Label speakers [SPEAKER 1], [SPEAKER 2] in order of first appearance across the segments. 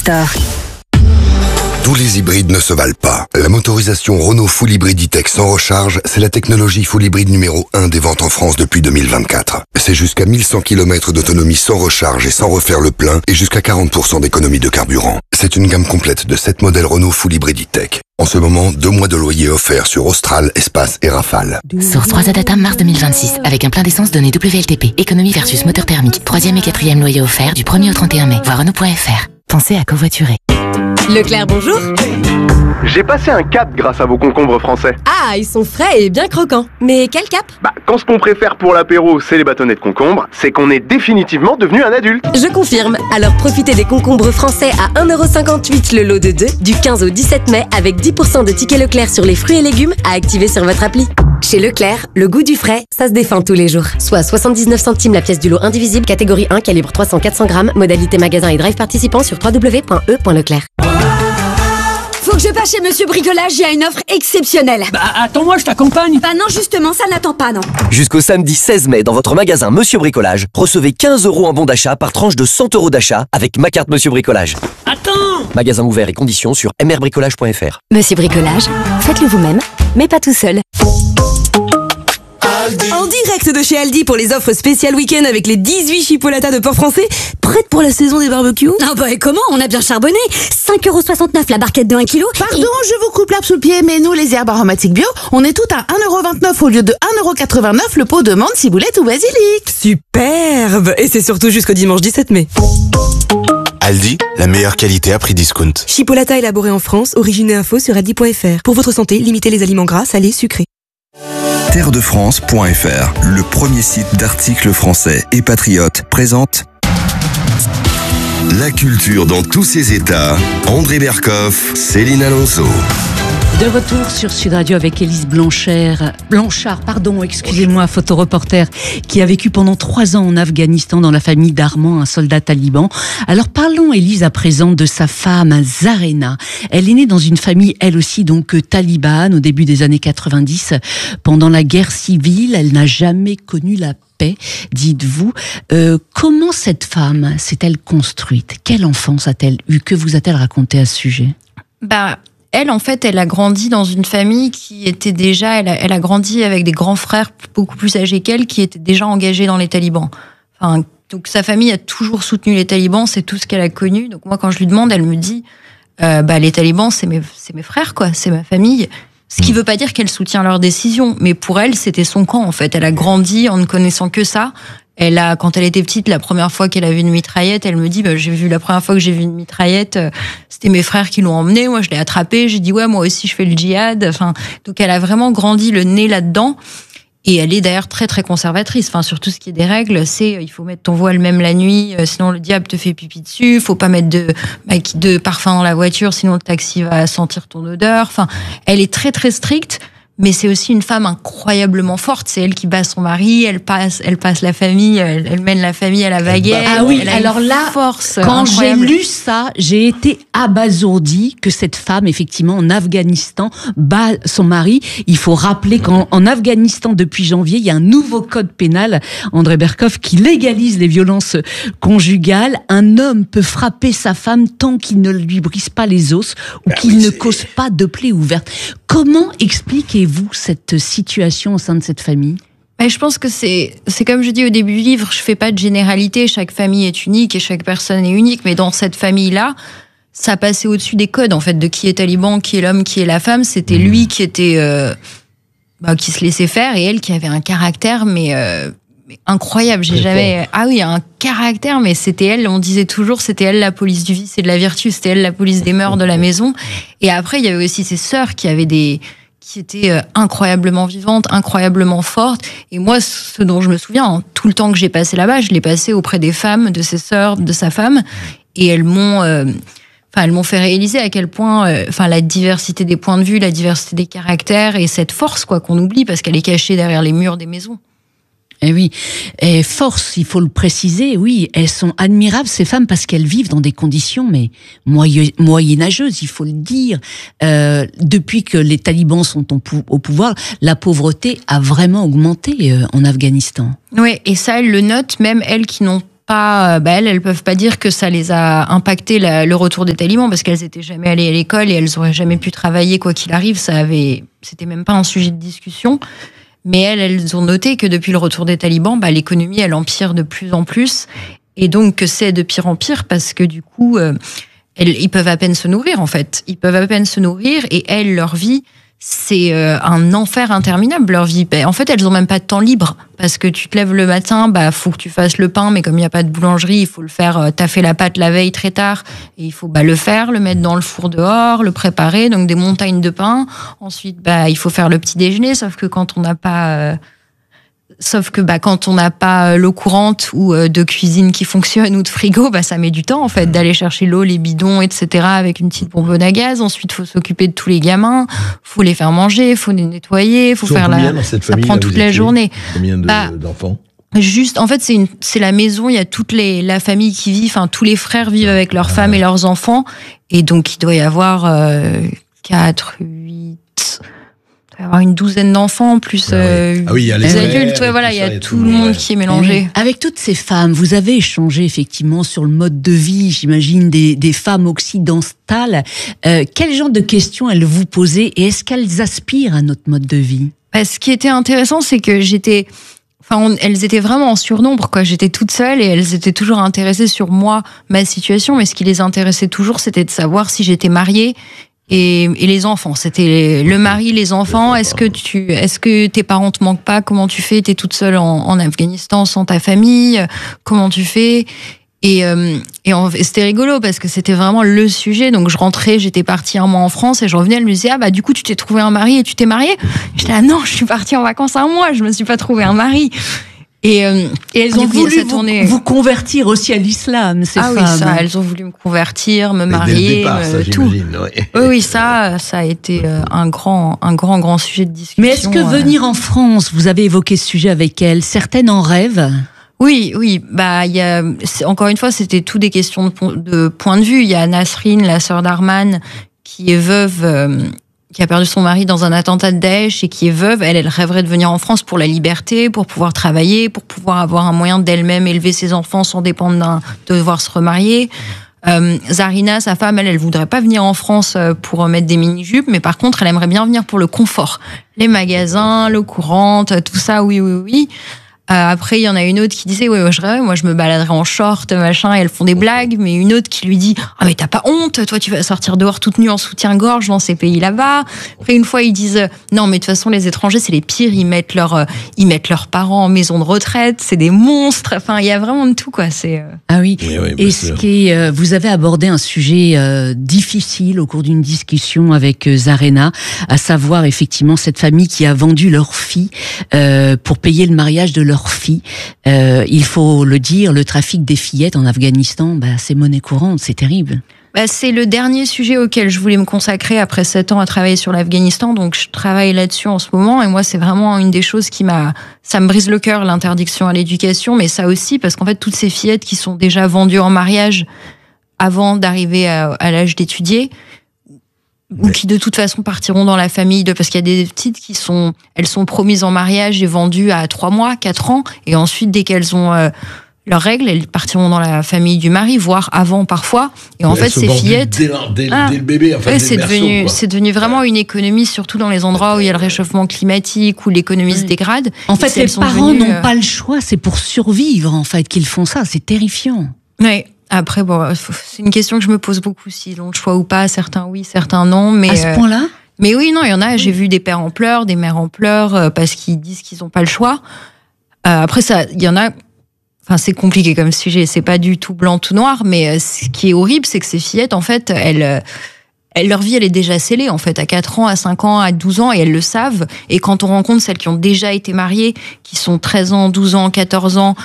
[SPEAKER 1] Store.
[SPEAKER 2] Tous les hybrides ne se valent pas. La motorisation Renault Full Hybrid E-Tech sans recharge, c'est la technologie Full Hybrid numéro 1 des ventes en France depuis 2024. C'est jusqu'à 1100 km d'autonomie sans recharge et sans refaire le plein et jusqu'à 40% d'économie de carburant. C'est une gamme complète de 7 modèles Renault Full Hybrid E-Tech. En ce moment, 2 mois de loyer offerts sur Austral, Espace et Rafale.
[SPEAKER 3] Source 3 Data mars 2026, avec un plein d'essence donné WLTP. Économie versus moteur thermique. 3e et 4e loyer offert du 1er au 31 mai. Voir Renault.fr. Pensez à covoiturer.
[SPEAKER 4] Leclerc, bonjour.
[SPEAKER 5] J'ai passé un cap grâce à vos concombres français.
[SPEAKER 4] Ah, ils sont frais et bien croquants. Mais quel cap?
[SPEAKER 5] Quand ce qu'on préfère pour l'apéro, c'est les bâtonnets de concombre, c'est qu'on est définitivement devenu un adulte.
[SPEAKER 4] Je confirme. Alors profitez des concombres français à 1,58€ le lot de 2, du 15 au 17 mai, avec 10% de tickets Leclerc sur les fruits et légumes à activer sur votre appli. Chez Leclerc, le goût du frais, ça se défend tous les jours. Soit 79 centimes la pièce du lot indivisible, catégorie 1, calibre 300-400 grammes, modalité magasin et drive participant sur www.e.leclerc.
[SPEAKER 6] Faut que je passe chez Monsieur Bricolage, il y a une offre exceptionnelle.
[SPEAKER 7] Attends-moi, je t'accompagne.
[SPEAKER 6] Non, justement, ça n'attend pas, non.
[SPEAKER 8] Jusqu'au samedi 16 mai, dans votre magasin Monsieur Bricolage, recevez 15 € en bon d'achat par tranche de 100 € d'achat avec ma carte Monsieur Bricolage.
[SPEAKER 7] Attends!
[SPEAKER 8] Magasin ouvert et conditions sur mrbricolage.fr.
[SPEAKER 1] Monsieur Bricolage, faites-le vous-même, mais pas tout seul.
[SPEAKER 4] En direct de chez Aldi pour les offres spéciales week-end avec les 18 chipolatas de porc français, prêtes pour la saison des barbecues.
[SPEAKER 6] Et comment? On a bien charbonné. 5,69€ la barquette de 1 kg.
[SPEAKER 9] Pardon, je vous coupe l'herbe sous le pied, mais nous, les herbes aromatiques bio, on est toutes à 1,29€ au lieu de 1,89€ le pot de menthe, ciboulette ou basilic.
[SPEAKER 4] Superbe. Et c'est surtout jusqu'au dimanche 17 mai.
[SPEAKER 10] Aldi, la meilleure qualité à prix discount.
[SPEAKER 4] Chipolata élaboré en France, origine et info sur aldi.fr. Pour votre santé, limitez les aliments gras, salés, sucrés.
[SPEAKER 11] Terredefrance.fr, le premier site d'articles français et patriotes, présente la culture dans tous ses états. André Berkoff, Céline Alonso.
[SPEAKER 12] De retour sur Sud Radio avec Élise Blanchard, excusez-moi, photoreporter qui a vécu pendant 3 ans en Afghanistan dans la famille d'Armand, un soldat taliban. Alors parlons, Élise, à présent de sa femme, Zarena. Elle est née dans une famille, elle aussi, donc talibane, au début des années 90. Pendant la guerre civile, elle n'a jamais connu la paix, dites-vous. Comment cette femme s'est-elle construite? Quelle enfance a-t-elle eue? Que vous a-t-elle raconté à ce sujet?
[SPEAKER 13] Elle, en fait, elle a grandi dans une famille qui était déjà... Elle a grandi avec des grands frères beaucoup plus âgés qu'elle qui étaient déjà engagés dans les talibans. Donc sa famille a toujours soutenu les talibans, c'est tout ce qu'elle a connu. Donc moi, quand je lui demande, elle me dit les talibans, c'est mes frères, quoi, c'est ma famille. Ce qui veut pas dire qu'elle soutient leurs décisions, mais pour elle, c'était son camp, en fait. Elle a grandi en ne connaissant que ça. Quand elle était petite, la première fois qu'elle a vu une mitraillette, elle me dit, la première fois que j'ai vu une mitraillette, c'était mes frères qui l'ont emmenée, moi je l'ai attrapée, j'ai dit ouais, moi aussi je fais le djihad. Donc elle a vraiment grandi le nez là-dedans. Et elle est d'ailleurs très très conservatrice. Sur tout ce qui est des règles, c'est il faut mettre ton voile même la nuit, sinon le diable te fait pipi dessus. Faut pas mettre de parfum dans la voiture, sinon le taxi va sentir ton odeur. Elle est très très stricte. Mais c'est aussi une femme incroyablement forte. C'est elle qui bat son mari, elle passe la famille, elle mène la famille à la baguette.
[SPEAKER 12] Ah oui,
[SPEAKER 13] elle a
[SPEAKER 12] alors là,
[SPEAKER 13] force
[SPEAKER 12] quand j'ai
[SPEAKER 13] incroyable.
[SPEAKER 12] lu ça, j'ai été abasourdie que cette femme, effectivement, en Afghanistan, bat son mari. Il faut rappeler qu'en Afghanistan, depuis janvier, il y a un nouveau code pénal, André Berkoff, qui légalise les violences conjugales. Un homme peut frapper sa femme tant qu'il ne lui brise pas les os ou qu'il ne cause pas de plaie ouverte. Comment expliquez-vous cette situation au sein de cette famille?
[SPEAKER 13] Je pense que c'est comme je dis au début du livre, je fais pas de généralité, chaque famille est unique et chaque personne est unique, mais dans cette famille-là, ça passait au-dessus des codes, en fait, de qui est taliban, qui est l'homme, qui est la femme. C'était lui qui était, qui se laissait faire et elle qui avait un caractère, mais incroyable. J'ai jamais, un caractère, mais c'était elle, on disait toujours, c'était elle la police du vice et de la vertu, c'était elle la police des mœurs de la maison. Et après, il y avait aussi ses sœurs qui étaient incroyablement vivantes, incroyablement fortes. Et moi, ce dont je me souviens, tout le temps que j'ai passé là-bas, je l'ai passé auprès des femmes, de ses sœurs, de sa femme, et elles m'ont fait réaliser à quel point, la diversité des points de vue, la diversité des caractères et cette force, qu'on oublie parce qu'elle est cachée derrière les murs des maisons.
[SPEAKER 12] Eh oui, et force, il faut le préciser, oui, elles sont admirables ces femmes parce qu'elles vivent dans des conditions moyenâgeuses, il faut le dire. Depuis que les talibans sont au pouvoir, la pauvreté a vraiment augmenté en Afghanistan.
[SPEAKER 13] Oui, et ça, elles le notent, même elles qui n'ont pas, elles peuvent pas dire que ça les a impacté le retour des talibans parce qu'elles étaient jamais allées à l'école et elles auraient jamais pu travailler quoi qu'il arrive. C'était même pas un sujet de discussion. Mais elles ont noté que depuis le retour des talibans, l'économie elle empire de plus en plus et donc que c'est de pire en pire parce que du coup, ils peuvent à peine se nourrir en fait. Ils peuvent à peine se nourrir et leur vie. C'est un enfer interminable, leur vie. En fait, elles ont même pas de temps libre. Parce que tu te lèves le matin, faut que tu fasses le pain, mais comme il n'y a pas de boulangerie, il faut le faire. T'as fait la pâte la veille très tard, et il faut le faire, le mettre dans le four dehors, le préparer, donc des montagnes de pain. Ensuite, il faut faire le petit déjeuner, sauf que quand on n'a pas... quand on n'a pas l'eau courante ou de cuisine qui fonctionne ou de frigo, ça met du temps en fait d'aller chercher l'eau, les bidons, etc. avec une petite bonbonne à gaz. Ensuite, faut s'occuper de tous les gamins, faut les faire manger, faut les nettoyer, faut faire ça prend toute la journée.
[SPEAKER 7] Combien d'enfants ?
[SPEAKER 13] Juste, en fait, c'est la maison. Il y a la famille qui vit. Enfin, tous les frères vivent avec leurs femmes et leurs enfants, et donc il doit y avoir 4, 8. Il va y avoir une douzaine d'enfants, plus
[SPEAKER 7] il y a les
[SPEAKER 13] adultes. Il y a tout le monde qui est mélangé.
[SPEAKER 12] Avec toutes ces femmes, vous avez échangé effectivement sur le mode de vie, j'imagine, des femmes occidentales. Quel genre de questions elles vous posaient et est-ce qu'elles aspirent à notre mode de vie ?
[SPEAKER 13] Ce qui était intéressant, c'est que elles étaient vraiment en surnombre, quoi. J'étais toute seule et elles étaient toujours intéressées sur moi, ma situation, mais ce qui les intéressait toujours, c'était de savoir si j'étais mariée. Et les enfants, c'était le mari, les enfants. Est-ce que tes parents te manquent pas ? Comment tu fais ? T'es toute seule en Afghanistan sans ta famille. Comment tu fais ? Et c'était rigolo parce que c'était vraiment le sujet. Donc je rentrais, j'étais partie un mois en France et je revenais, elle me disait du coup tu t'es trouvé un mari et tu t'es mariée ? J'étais non, je suis partie en vacances un mois, je me suis pas trouvé un mari. Et
[SPEAKER 12] elles ont voulu vous convertir aussi à l'islam, ces femmes.
[SPEAKER 13] Oui, ça, elles ont voulu me convertir, me marier, tout. Oui, ça a été un grand sujet de discussion.
[SPEAKER 12] Mais est-ce que venir en France, vous avez évoqué ce sujet avec elles, certaines en rêvent ?
[SPEAKER 13] Oui. Encore une fois, c'était tout des questions de point de vue. Il y a Nasrine, la sœur d'Arman, qui est veuve. Qui a perdu son mari dans un attentat de Daesh et qui est veuve, elle rêverait de venir en France pour la liberté, pour pouvoir travailler, pour pouvoir avoir un moyen d'elle-même élever ses enfants sans dépendre de devoir se remarier. Zarina, sa femme, elle voudrait pas venir en France pour mettre des mini-jupes, mais par contre, elle aimerait bien venir pour le confort. Les magasins, l'eau courante, tout ça, oui. Après, il y en a une autre qui disait je rêve, moi je me baladerais en short, machin, et elles font des blagues, mais une autre qui lui dit mais t'as pas honte, toi tu vas sortir dehors toute nue en soutien-gorge dans ces pays là-bas. Après une fois ils disent non mais de toute façon les étrangers c'est les pires, ils mettent leurs parents en maison de retraite, c'est des monstres. Enfin il y a vraiment de tout quoi.
[SPEAKER 12] Ah oui. Et vous avez abordé un sujet difficile au cours d'une discussion avec Zarena, à savoir effectivement cette famille qui a vendu leur fille pour payer le mariage de leur fille. Il faut le dire, le trafic des fillettes en Afghanistan, c'est monnaie courante, c'est terrible.
[SPEAKER 13] C'est le dernier sujet auquel je voulais me consacrer après 7 ans à travailler sur l'Afghanistan, donc je travaille là-dessus en ce moment, et moi c'est vraiment une des choses ça me brise le cœur, l'interdiction à l'éducation, mais ça aussi parce qu'en fait toutes ces fillettes qui sont déjà vendues en mariage avant d'arriver à l'âge d'étudier, ou qui de toute façon partiront dans la famille parce qu'il y a des petites elles sont promises en mariage et vendues à 3 mois, 4 ans, et ensuite dès qu'elles ont leurs règles, elles partiront dans la famille du mari, voire avant parfois. Et en fait, ces fillettes,
[SPEAKER 7] dès le bébé,
[SPEAKER 13] c'est devenu vraiment une économie, surtout dans les endroits où il y a le réchauffement climatique, où l'économie se dégrade.
[SPEAKER 12] En fait, les parents n'ont pas le choix, c'est pour survivre en fait qu'ils font ça, c'est terrifiant.
[SPEAKER 13] Oui. Après, c'est une question que je me pose beaucoup, s'ils ont le choix ou pas. Certains oui, certains non. Mais
[SPEAKER 12] à ce point-là ?
[SPEAKER 13] Mais oui, non, il y en a. J'ai vu des pères en pleurs, des mères en pleurs, parce qu'ils disent qu'ils n'ont pas le choix. Après, il y en a. Enfin, c'est compliqué comme sujet. C'est pas du tout blanc, tout noir. Mais ce qui est horrible, c'est que ces fillettes, en fait, leur vie, elle est déjà scellée, en fait, à 4 ans, à 5 ans, à 12 ans, et elles le savent. Et quand on rencontre celles qui ont déjà été mariées, qui sont 13 ans, 12 ans, 14 ans,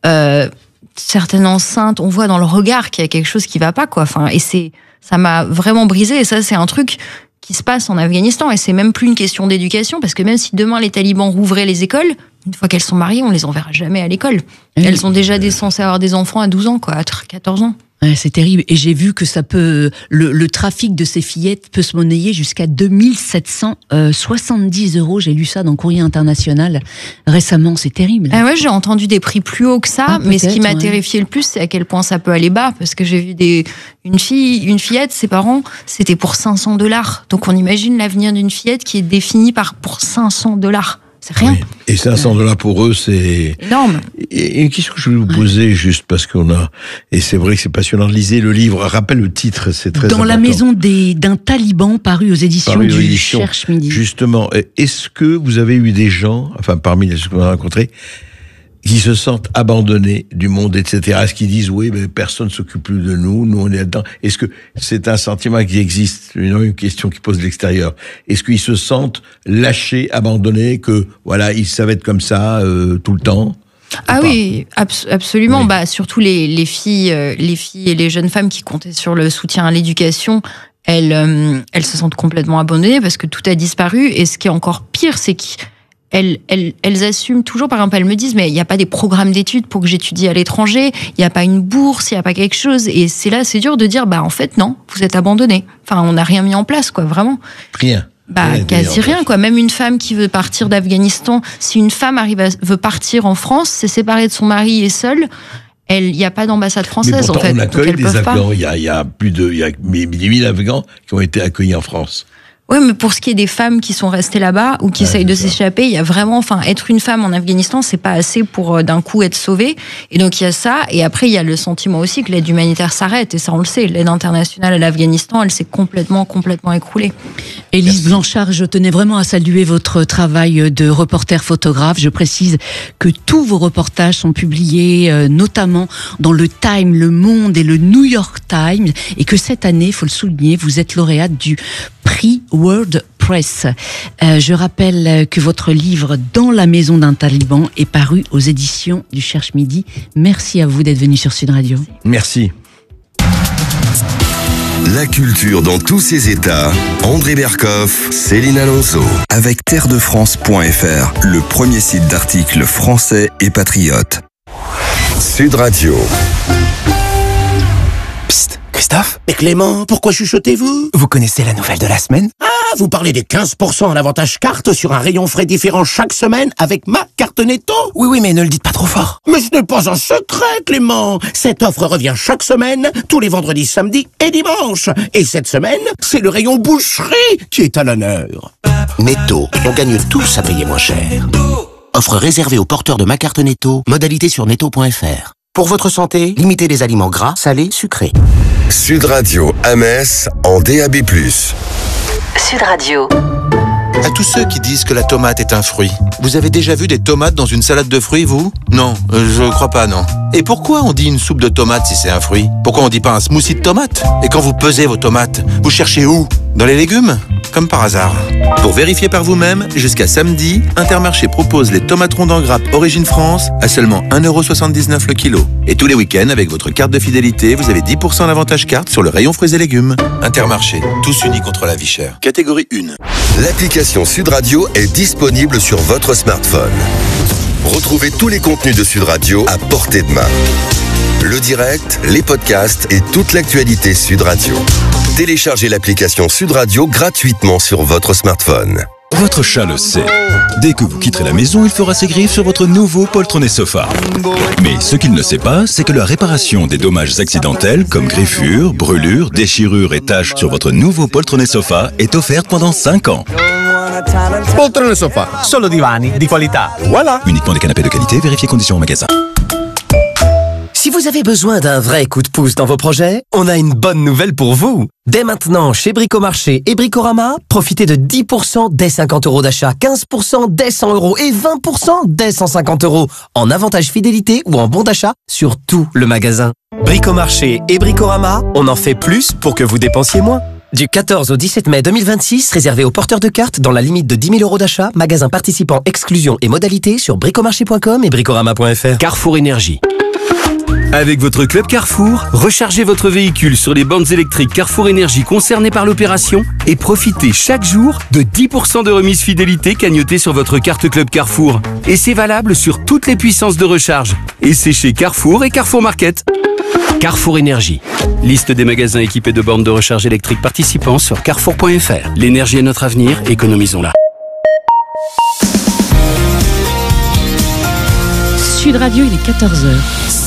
[SPEAKER 13] certaines enceintes, on voit dans le regard qu'il y a quelque chose qui va pas, quoi. Enfin, et ça m'a vraiment brisé. Et ça, c'est un truc qui se passe en Afghanistan. Et c'est même plus une question d'éducation, parce que même si demain les talibans rouvraient les écoles, une fois qu'elles sont mariées, on les enverra jamais à l'école. Elles sont déjà censées avoir des enfants à 12 ans, quoi, à 14 ans.
[SPEAKER 12] Ouais, c'est terrible. Et j'ai vu que ça peut, le trafic de ces fillettes peut se monnayer jusqu'à 2770 €. J'ai lu ça dans Courrier International récemment. C'est terrible.
[SPEAKER 13] Ah ouais, j'ai entendu des prix plus hauts que ça, mais ce qui m'a terrifié le plus, c'est à quel point ça peut aller bas, parce que j'ai vu une fillette, ses parents, c'était pour $500. Donc on imagine l'avenir d'une fillette qui est définie pour $500. C'est rien.
[SPEAKER 7] Oui. Et $500 pour eux, c'est
[SPEAKER 13] énorme.
[SPEAKER 7] Et une question que je vais vous poser, juste parce et c'est vrai que c'est passionnant, lisez le livre, rappelle le titre, c'est très important.
[SPEAKER 12] Dans la maison d'un taliban, paru aux éditions du Cherche Midi.
[SPEAKER 7] Justement, est-ce que vous avez eu des gens, parmi les gens que vous avez rencontrés, qui se sentent abandonnés du monde, etc. Est-ce qu'ils disent, oui, mais personne ne s'occupe plus de nous, nous on est là-dedans. Est-ce que c'est un sentiment qui existe? Une question qui pose de l'extérieur. Est-ce qu'ils se sentent lâchés, abandonnés, que voilà, ils savent être comme ça tout le temps?
[SPEAKER 13] Ah oui, absolument. Oui. Bah, surtout les filles et les jeunes femmes qui comptaient sur le soutien à l'éducation, elles se sentent complètement abandonnées parce que tout a disparu. Et ce qui est encore pire, c'est qu'elles assument toujours, par exemple, elles me disent, mais il n'y a pas des programmes d'études pour que j'étudie à l'étranger, il n'y a pas une bourse, il n'y a pas quelque chose. Et c'est dur de dire, en fait, non, vous êtes abandonnés. Enfin, on n'a rien mis en place, quoi, vraiment.
[SPEAKER 7] Rien.
[SPEAKER 13] Quasi rien, quoi. Même une femme qui veut partir d'Afghanistan, si une femme veut partir en France, c'est séparée de son mari et seule, il n'y a pas d'ambassade française, en fait.
[SPEAKER 7] On accueille des Afghans. Il y a 1000 Afghans qui ont été accueillis en France.
[SPEAKER 13] Oui, mais pour ce qui est des femmes qui sont restées là-bas ou qui essayent de s'échapper, il y a vraiment, être une femme en Afghanistan, c'est pas assez pour d'un coup être sauvée. Et donc il y a ça. Et après il y a le sentiment aussi que l'aide humanitaire s'arrête. Et ça on le sait. L'aide internationale à l'Afghanistan, elle s'est complètement écroulée.
[SPEAKER 12] Élise Blanchard, je tenais vraiment à saluer votre travail de reporter photographe. Je précise que tous vos reportages sont publiés, notamment dans le Time, Le Monde et le New York Times, et que cette année, il faut le souligner, vous êtes lauréate du prix World Press. Je rappelle que votre livre Dans la maison d'un taliban est paru aux éditions du Cherche Midi. Merci à vous d'être venu sur Sud Radio.
[SPEAKER 7] Merci.
[SPEAKER 11] La culture dans tous ses états. André Berkoff, Céline Alonso. Avec terredefrance.fr, le premier site d'articles français et patriotes. Sud Radio.
[SPEAKER 14] Psst, Christophe? Mais Clément, pourquoi chuchotez-vous? Vous connaissez la nouvelle de la semaine? Ah, vous parlez des 15% en avantage carte sur un rayon frais différent chaque semaine avec ma carte Netto? Oui, mais ne le dites pas trop fort. Mais ce n'est pas un secret, Clément. Cette offre revient chaque semaine, tous les vendredis, samedis et dimanches. Et cette semaine, c'est le rayon boucherie qui est à l'honneur. Netto, on gagne tous à payer moins cher. Offre réservée aux porteurs de ma carte Netto, modalité sur netto.fr. Pour votre santé, limitez les aliments gras, salés, sucrés.
[SPEAKER 11] Sud Radio à Metz en DAB+.
[SPEAKER 3] Sud Radio.
[SPEAKER 10] À tous ceux qui disent que la tomate est un fruit, vous avez déjà vu des tomates dans une salade de fruits, vous? Non, je crois pas, non. Et pourquoi on dit une soupe de tomates si c'est un fruit? Pourquoi on dit pas un smoothie de tomates? Et quand vous pesez vos tomates, vous cherchez où? Dans les légumes? Comme par hasard. Pour vérifier par vous-même, jusqu'à samedi, Intermarché propose les tomates rondes en grappe Origine France à seulement 1,79 € le kilo. Et tous les week-ends, avec votre carte de fidélité, vous avez 10% d'avantage carte sur le rayon fruits et légumes. Intermarché, tous unis contre la vie chère. Catégorie 1.
[SPEAKER 11] L'application Sud Radio est disponible sur votre smartphone. Retrouvez tous les contenus de Sud Radio à portée de main. Le direct, les podcasts et toute l'actualité Sud Radio. Téléchargez l'application Sud Radio gratuitement sur votre smartphone.
[SPEAKER 15] Votre chat le sait. Dès que vous quitterez la maison, il fera ses griffes sur votre nouveau poltronné sofa. Mais ce qu'il ne sait pas, c'est que la réparation des dommages accidentels comme griffures, brûlures, déchirures et taches sur votre nouveau poltronné sofa est offerte pendant 5 ans.
[SPEAKER 16] Poltrone sofa, solo divani di qualità. Voilà.
[SPEAKER 15] Uniquement des canapés de qualité, vérifiez conditions au magasin.
[SPEAKER 8] Si vous avez besoin d'un vrai coup de pouce dans vos projets, on a une bonne nouvelle pour vous. Dès maintenant, chez Bricomarché et Bricorama, profitez de 10% dès 50 € d'achat, 15% dès 100 € et 20% dès 150 € en avantage fidélité ou en bon d'achat sur tout le magasin. Bricomarché et Bricorama, on en fait plus pour que vous dépensiez moins. Du 14 au 17 mai 2026, réservé aux porteurs de cartes dans la limite de 10 000 € d'achat, magasin participant, exclusion et modalités sur bricomarché.com et bricorama.fr.
[SPEAKER 17] Carrefour Énergie. Avec votre club Carrefour, rechargez votre véhicule sur les bornes électriques Carrefour Énergie concernées par l'opération et profitez chaque jour de 10% de remise fidélité cagnotée sur votre carte club Carrefour. Et c'est valable sur toutes les puissances de recharge. Et c'est chez Carrefour et Carrefour Market. Carrefour Énergie. Liste des magasins équipés de bornes de recharge électrique participants sur carrefour.fr. L'énergie est notre avenir, économisons-la.
[SPEAKER 12] Sud Radio, il est 14h.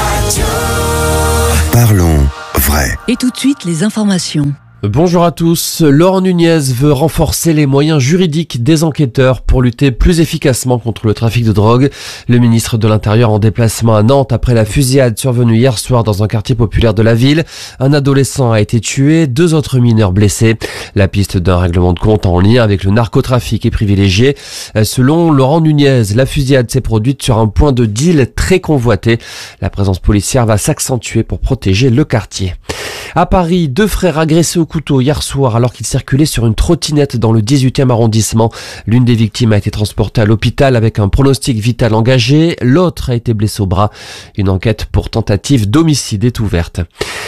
[SPEAKER 11] Parlons vrai.
[SPEAKER 12] Et tout de suite, les informations.
[SPEAKER 18] Bonjour à tous. Laurent Nunez veut renforcer les moyens juridiques des enquêteurs pour lutter plus efficacement contre le trafic de drogue. Le ministre de l'Intérieur en déplacement à Nantes après la fusillade survenue hier soir dans un quartier populaire de la ville. Un adolescent a été tué, 2 autres mineurs blessés. La piste d'un règlement de compte en lien avec le narcotrafic est privilégiée. Selon Laurent Nunez, la fusillade s'est produite sur un point de deal très convoité. La présence policière va s'accentuer pour protéger le quartier. À Paris, 2 frères agressés au couteau hier soir alors qu'ils circulaient sur une trottinette dans le 18e arrondissement. L'une des victimes a été transportée à l'hôpital avec un pronostic vital engagé. L'autre a été blessé au bras. Une enquête pour tentative d'homicide est ouverte.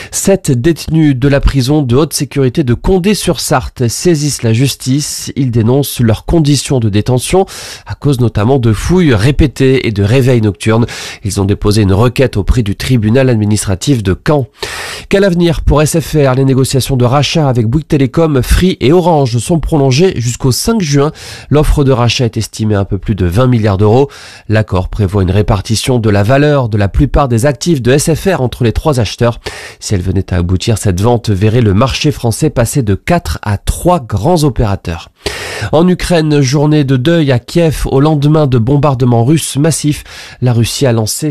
[SPEAKER 18] 7 détenus de la prison de haute sécurité de Condé-sur-Sarthe saisissent la justice. Ils dénoncent leurs conditions de détention à cause notamment de fouilles répétées et de réveils nocturnes. Ils ont déposé une requête auprès du tribunal administratif de Caen. Quel avenir pour SFR? Les négociations de rachat avec Bouygues Telecom, Free et Orange sont prolongées jusqu'au 5 juin. L'offre de rachat est estimée à un peu plus de 20 milliards d'euros. L'accord prévoit une répartition de la valeur de la plupart des actifs de SFR entre les 3 acheteurs. Si elle venait à aboutir, cette vente verrait le marché français passer de 4 à 3 grands opérateurs. En Ukraine, journée de deuil à Kiev au lendemain de bombardements russes massifs. La Russie a lancé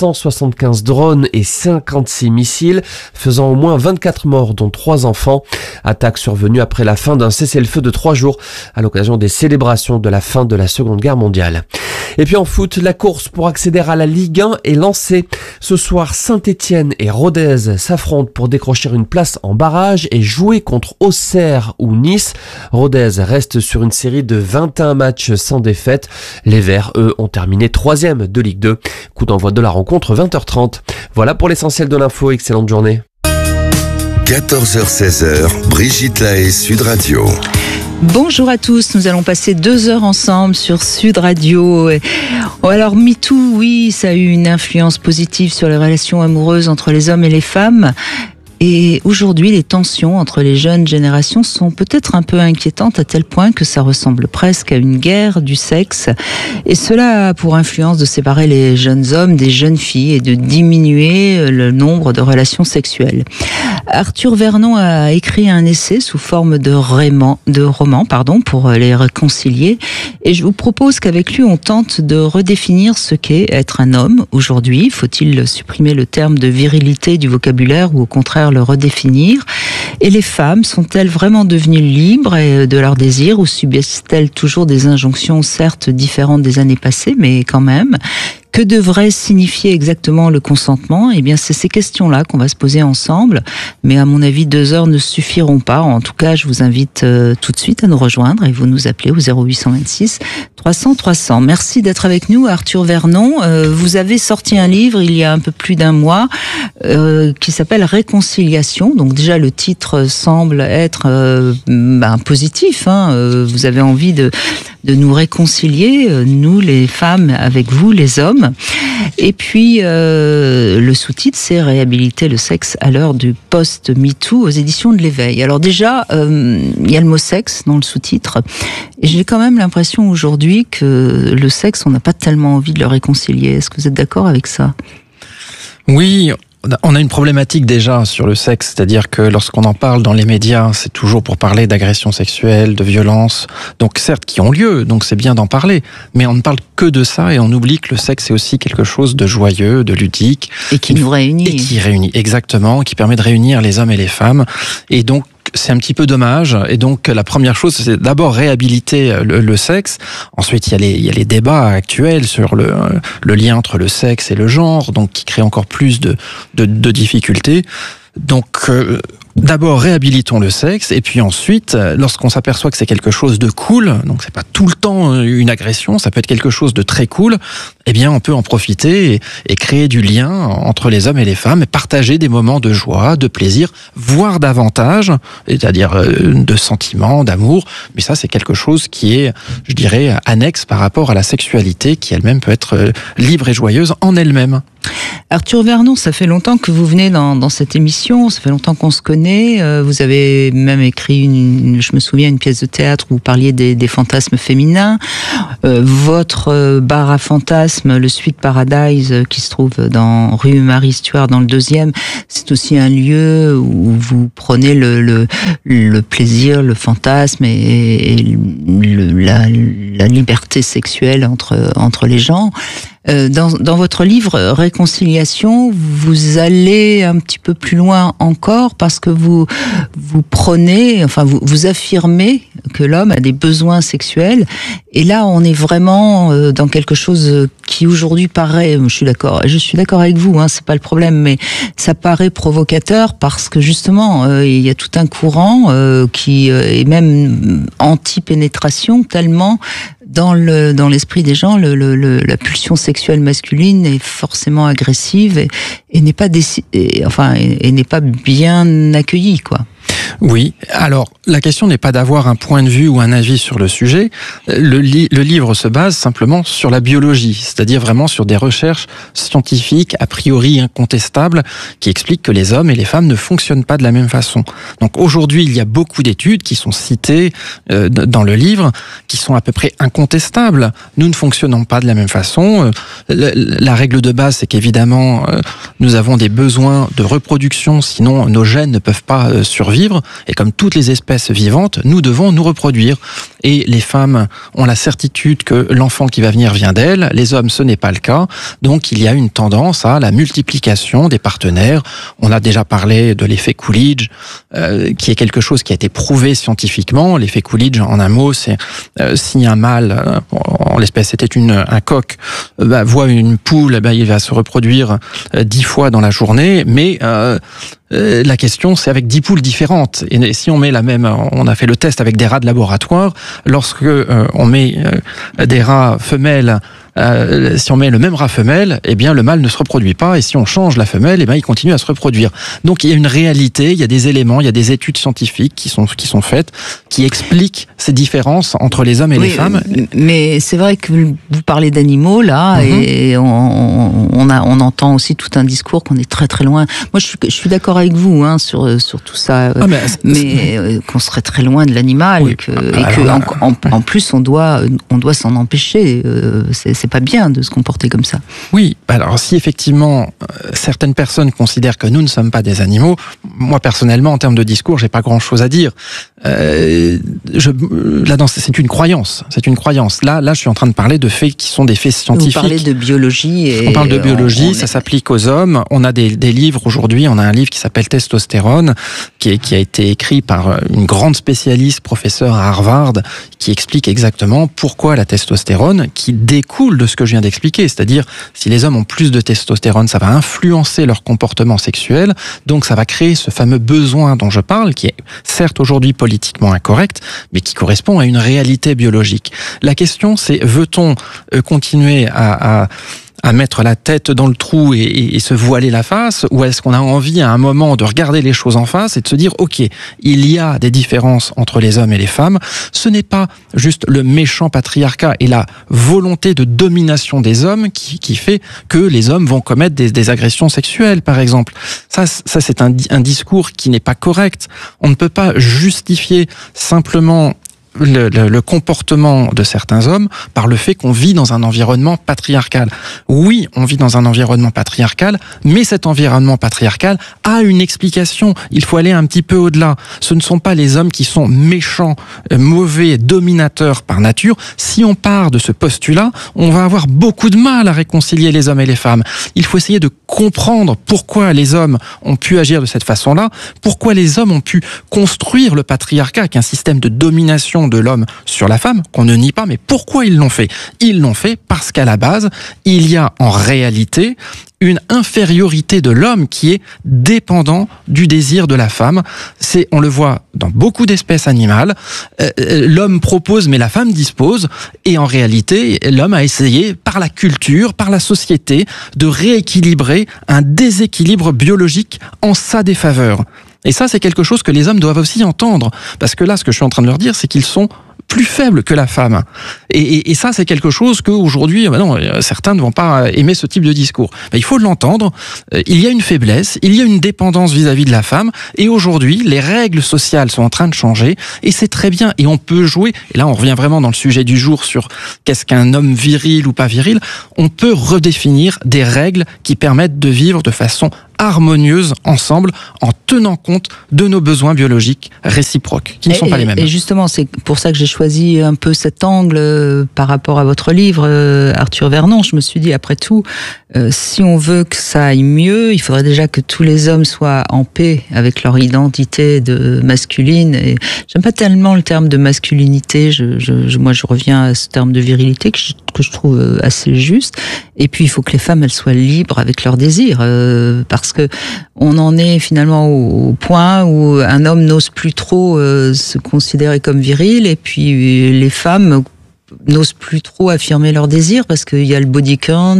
[SPEAKER 18] 675 drones et 56 missiles, faisant au moins 24 morts, dont 3 enfants. Attaque survenue après la fin d'un cessez-le-feu de 3 jours, à l'occasion des célébrations de la fin de la Seconde Guerre mondiale. Et puis en foot, la course pour accéder à la Ligue 1 est lancée. Ce soir, Saint-Étienne et Rodez s'affrontent pour décrocher une place en barrage et jouer contre Auxerre ou Nice. Rodez reste sur une série de 21 matchs sans défaite. Les Verts, eux, ont terminé 3e de Ligue 2. Coup d'envoi de la rencontre 20h30. Voilà pour l'essentiel de l'info. Excellente journée.
[SPEAKER 11] 14h-16h, Brigitte Lahaie, Sud Radio.
[SPEAKER 12] Bonjour à tous, nous allons passer 2 heures ensemble sur Sud Radio. Alors MeToo, oui, ça a eu une influence positive sur les relations amoureuses entre les hommes et les femmes. Et aujourd'hui, les tensions entre les jeunes générations sont peut-être un peu inquiétantes à tel point que ça ressemble presque à une guerre du sexe. Et cela a pour influence de séparer les jeunes hommes des jeunes filles et de diminuer le nombre de relations sexuelles. Arthur Vernon a écrit un essai sous forme de roman, pour les réconcilier. Et je vous propose qu'avec lui, on tente de redéfinir ce qu'est être un homme aujourd'hui. Faut-il supprimer le terme de virilité du vocabulaire ou au contraire le redéfinir? Et les femmes sont-elles vraiment devenues libres de leurs désirs ou subissent-elles toujours des injonctions certes différentes des années passées, mais quand même? Que devrait signifier exactement le consentement? Eh bien, c'est ces questions-là qu'on va se poser ensemble. Mais à mon avis, 2 heures ne suffiront pas. En tout cas, je vous invite tout de suite à nous rejoindre et vous nous appelez au 0826 300 300. Merci d'être avec nous, Arthur Vernon. Vous avez sorti un livre il y a un peu plus d'1 mois qui s'appelle Réconciliation. Donc déjà, le titre semble être positif. Vous avez envie de nous réconcilier, nous les femmes avec vous les hommes. Et puis le sous-titre, c'est Réhabiliter le sexe à l'heure du post-MeToo aux éditions de l'Éveil. Alors déjà, il y a le mot sexe dans le sous-titre. Et j'ai quand même l'impression aujourd'hui que le sexe, on n'a pas tellement envie de le réconcilier. Est-ce que vous êtes d'accord avec ça?
[SPEAKER 19] Oui. On a une problématique déjà sur le sexe, c'est-à-dire que lorsqu'on en parle dans les médias, c'est toujours pour parler d'agressions sexuelles, de violences, donc certes qui ont lieu, donc c'est bien d'en parler, mais on ne parle que de ça et on oublie que le sexe est aussi quelque chose de joyeux, de ludique.
[SPEAKER 12] Et qui nous réunit.
[SPEAKER 19] Et qui réunit, exactement, qui permet de réunir les hommes et les femmes. Et donc, c'est un petit peu dommage. Et donc, la première chose, c'est d'abord réhabiliter le sexe. Ensuite, il y a les débats actuels sur le lien entre le sexe et le genre, donc qui créent encore plus de difficultés. Donc, d'abord réhabilitons le sexe, et puis ensuite, lorsqu'on s'aperçoit que c'est quelque chose de cool, donc c'est pas tout le temps une agression, ça peut être quelque chose de très cool, eh bien on peut en profiter et créer du lien entre les hommes et les femmes, et partager des moments de joie, de plaisir, voire davantage, c'est-à-dire de sentiments, d'amour, mais ça c'est quelque chose qui est, je dirais, annexe par rapport à la sexualité, qui elle-même peut être libre et joyeuse en elle-même.
[SPEAKER 20] Arthur Vernon, ça fait longtemps que vous venez dans cette émission, ça fait longtemps qu'on se connaît. Vous avez même écrit, je me souviens, une pièce de théâtre où vous parliez des fantasmes féminins. Votre bar à fantasmes, le Sweet Paradise, qui se trouve dans rue Marie Stuart, dans le 2e, c'est aussi un lieu où vous prenez le plaisir, le fantasme et la liberté sexuelle entre les gens. Dans votre livre Réconciliation, vous allez un petit peu plus loin encore parce que vous prenez, enfin vous affirmez que l'homme a des besoins sexuels, et là on est vraiment dans quelque chose qui aujourd'hui paraît, je suis d'accord avec vous, c'est pas le problème, mais ça paraît provocateur parce que justement il y a tout un courant qui est même anti-pénétration, tellement dans l'esprit des gens, la pulsion sexuelle masculine est forcément agressive et n'est pas n'est pas bien accueillie, quoi.
[SPEAKER 19] Oui, alors la question n'est pas d'avoir un point de vue ou un avis sur le sujet. Le livre se base simplement sur la biologie, c'est-à-dire vraiment sur des recherches scientifiques a priori incontestables qui expliquent que les hommes et les femmes ne fonctionnent pas de la même façon. Donc aujourd'hui, il y a beaucoup d'études qui sont citées dans le livre, qui sont à peu près incontestables. Nous ne fonctionnons pas de la même façon. La règle de base, c'est qu'évidemment, nous avons des besoins de reproduction, sinon nos gènes ne peuvent pas survivre. Et comme toutes les espèces vivantes, nous devons nous reproduire. Et les femmes ont la certitude que l'enfant qui va venir vient d'elles. Les hommes, ce n'est pas le cas. Donc il y a une tendance à la multiplication des partenaires. On a déjà parlé de l'effet Coolidge, qui est quelque chose qui a été prouvé scientifiquement. L'effet Coolidge, en un mot, c'est si un mâle, en l'espèce c'était un coq, voit une poule, il va se reproduire 10 fois dans la journée, mais la question, c'est avec 10 poules différentes. Et si on met on a fait le test avec des rats de laboratoire, lorsque on met des rats femelles, si on met le même rat femelle, eh bien le mâle ne se reproduit pas, et si on change la femelle, eh bien il continue à se reproduire. Donc il y a une réalité, il y a des éléments, il y a des études scientifiques qui sont faites, qui expliquent ces différences entre les hommes et les femmes.
[SPEAKER 20] Mais c'est vrai que vous parlez d'animaux là, et on entend aussi tout un discours qu'on est très très loin. Moi je suis d'accord avec vous sur tout ça, mais qu'on serait très loin de l'animal, oui, en plus on doit s'en empêcher. C'est pas bien de se comporter comme ça.
[SPEAKER 19] Oui, alors si effectivement certaines personnes considèrent que nous ne sommes pas des animaux, moi personnellement en termes de discours, j'ai pas grand-chose à dire. C'est une croyance. Là, je suis en train de parler de faits qui sont des faits scientifiques.
[SPEAKER 20] Vous parlez de biologie.
[SPEAKER 19] On parle de biologie, ça s'applique aux hommes. On a des livres aujourd'hui. On a un livre qui s'appelle Testostérone, qui a été écrit par une grande spécialiste, professeure à Harvard, qui explique exactement pourquoi la testostérone, qui découle de ce que je viens d'expliquer. C'est-à-dire, si les hommes ont plus de testostérone, ça va influencer leur comportement sexuel. Donc, ça va créer ce fameux besoin dont je parle, qui est certes aujourd'hui politiquement incorrect, mais qui correspond à une réalité biologique. La question, c'est, veut-on continuer à mettre la tête dans le trou et se voiler la face, ou est-ce qu'on a envie à un moment de regarder les choses en face et de se dire, ok, il y a des différences entre les hommes et les femmes, ce n'est pas juste le méchant patriarcat et la volonté de domination des hommes qui fait que les hommes vont commettre des agressions sexuelles, par exemple. Ça c'est un discours qui n'est pas correct. On ne peut pas justifier simplement le comportement de certains hommes par le fait qu'on vit dans un environnement patriarcal. Oui, on vit dans un environnement patriarcal, mais cet environnement patriarcal a une explication. Il faut aller un petit peu au-delà. Ce ne sont pas les hommes qui sont méchants, mauvais, dominateurs par nature. Si on part de ce postulat, on va avoir beaucoup de mal à réconcilier les hommes et les femmes. Il faut essayer de comprendre pourquoi les hommes ont pu agir de cette façon-là, pourquoi les hommes ont pu construire le patriarcat, qui est un système de domination domination de l'homme sur la femme, qu'on ne nie pas, mais pourquoi ils l'ont fait? Ils l'ont fait parce qu'à la base, il y a en réalité une infériorité de l'homme qui est dépendant du désir de la femme. On le voit dans beaucoup d'espèces animales. L'homme propose, mais la femme dispose. Et en réalité, l'homme a essayé, par la culture, par la société, de rééquilibrer un déséquilibre biologique en sa défaveur. Et ça, c'est quelque chose que les hommes doivent aussi entendre. Parce que là, ce que je suis en train de leur dire, c'est qu'ils sont plus faibles que la femme. Et ça, c'est quelque chose qu'aujourd'hui, certains ne vont pas aimer ce type de discours. Il faut l'entendre. Il y a une faiblesse, il y a une dépendance vis-à-vis de la femme. Et aujourd'hui, les règles sociales sont en train de changer. Et c'est très bien. Et on peut jouer. Et là, on revient vraiment dans le sujet du jour sur qu'est-ce qu'un homme viril ou pas viril. On peut redéfinir des règles qui permettent de vivre de façon harmonieuse ensemble en tenant compte de nos besoins biologiques réciproques qui ne sont pas les mêmes.
[SPEAKER 20] Et justement, c'est pour ça que j'ai choisi un peu cet angle par rapport à votre livre, Arthur Vernon. Je me suis dit, après tout, si on veut que ça aille mieux, il faudrait déjà que tous les hommes soient en paix avec leur identité de masculine. Et j'aime pas tellement le terme de masculinité. Moi, je reviens à ce terme de virilité que je trouve assez juste. Et puis, il faut que les femmes, elles soient libres avec leurs désirs, parce que on en est finalement au point où un homme n'ose plus trop se considérer comme viril, et puis les femmes n'osent plus trop affirmer leurs désirs parce qu'il y a le body count,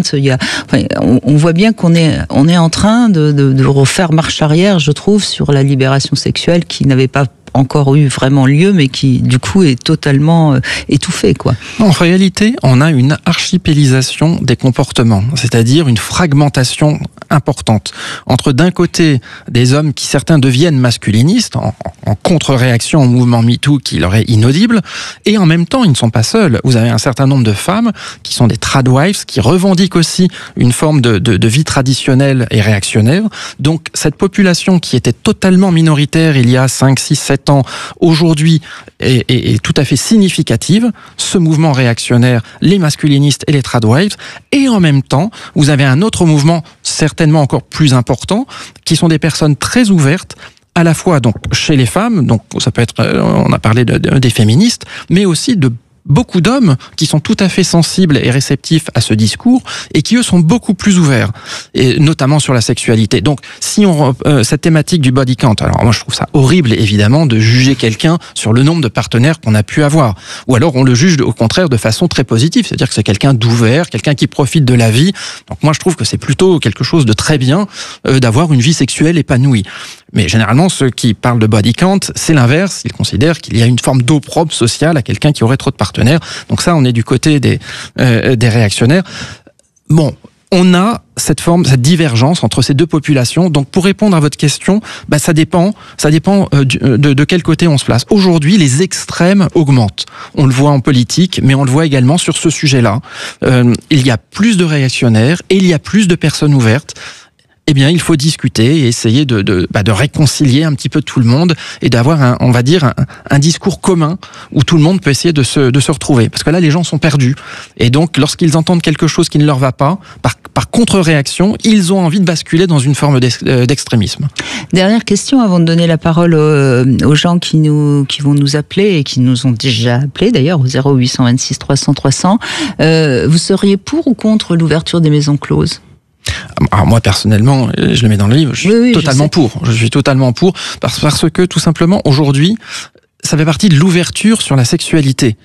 [SPEAKER 20] on voit bien qu'on est en train de refaire marche arrière, je trouve, sur la libération sexuelle qui n'avait pas encore eu vraiment lieu, mais qui du coup est totalement étouffée, quoi.
[SPEAKER 19] En réalité, on a une archipélisation des comportements, c'est-à-dire une fragmentation importante entre d'un côté des hommes qui certains deviennent masculinistes en contre-réaction au mouvement MeToo qui leur est inaudible, et en même temps ils ne sont pas seuls. Vous avez un certain nombre de femmes qui sont des tradwives, qui revendiquent aussi une forme de vie traditionnelle et réactionnaire. Donc cette population qui était totalement minoritaire il y a 5, 6, 7 ans, aujourd'hui est tout à fait significative. Ce mouvement réactionnaire, les masculinistes et les tradwives, et en même temps vous avez un autre mouvement certainement encore plus important, qui sont des personnes très ouvertes, à la fois donc chez les femmes, donc ça peut être, on a parlé des féministes, mais aussi de beaucoup d'hommes qui sont tout à fait sensibles et réceptifs à ce discours et qui, eux, sont beaucoup plus ouverts, et notamment sur la sexualité. Donc, si cette thématique du body count, alors moi je trouve ça horrible, évidemment, de juger quelqu'un sur le nombre de partenaires qu'on a pu avoir. Ou alors on le juge au contraire de façon très positive, c'est-à-dire que c'est quelqu'un d'ouvert, quelqu'un qui profite de la vie. Donc moi je trouve que c'est plutôt quelque chose de très bien d'avoir une vie sexuelle épanouie. Mais généralement, ceux qui parlent de body count, c'est l'inverse. Ils considèrent qu'il y a une forme d'opprobre sociale à quelqu'un qui aurait trop de partenaires. Donc ça, on est du côté des réactionnaires. Bon, on a cette divergence entre ces deux populations. Donc pour répondre à votre question, ça dépend de quel côté on se place. Aujourd'hui, les extrêmes augmentent. On le voit en politique, mais on le voit également sur ce sujet-là. Il y a plus de réactionnaires et il y a plus de personnes ouvertes. Eh bien, il faut discuter et essayer de réconcilier un petit peu tout le monde et d'avoir un discours commun où tout le monde peut essayer de se retrouver. Parce que là, les gens sont perdus. Et donc, lorsqu'ils entendent quelque chose qui ne leur va pas, par contre-réaction, ils ont envie de basculer dans une forme d'extrémisme. Dernière question avant de donner la parole aux gens qui vont nous appeler et qui nous ont déjà appelés d'ailleurs au 0826 300 300. Vous seriez pour ou contre l'ouverture des maisons closes ? Alors moi personnellement, je le mets dans le livre, je suis totalement pour. Je suis totalement pour parce que tout simplement aujourd'hui, ça fait partie de l'ouverture sur la sexualité.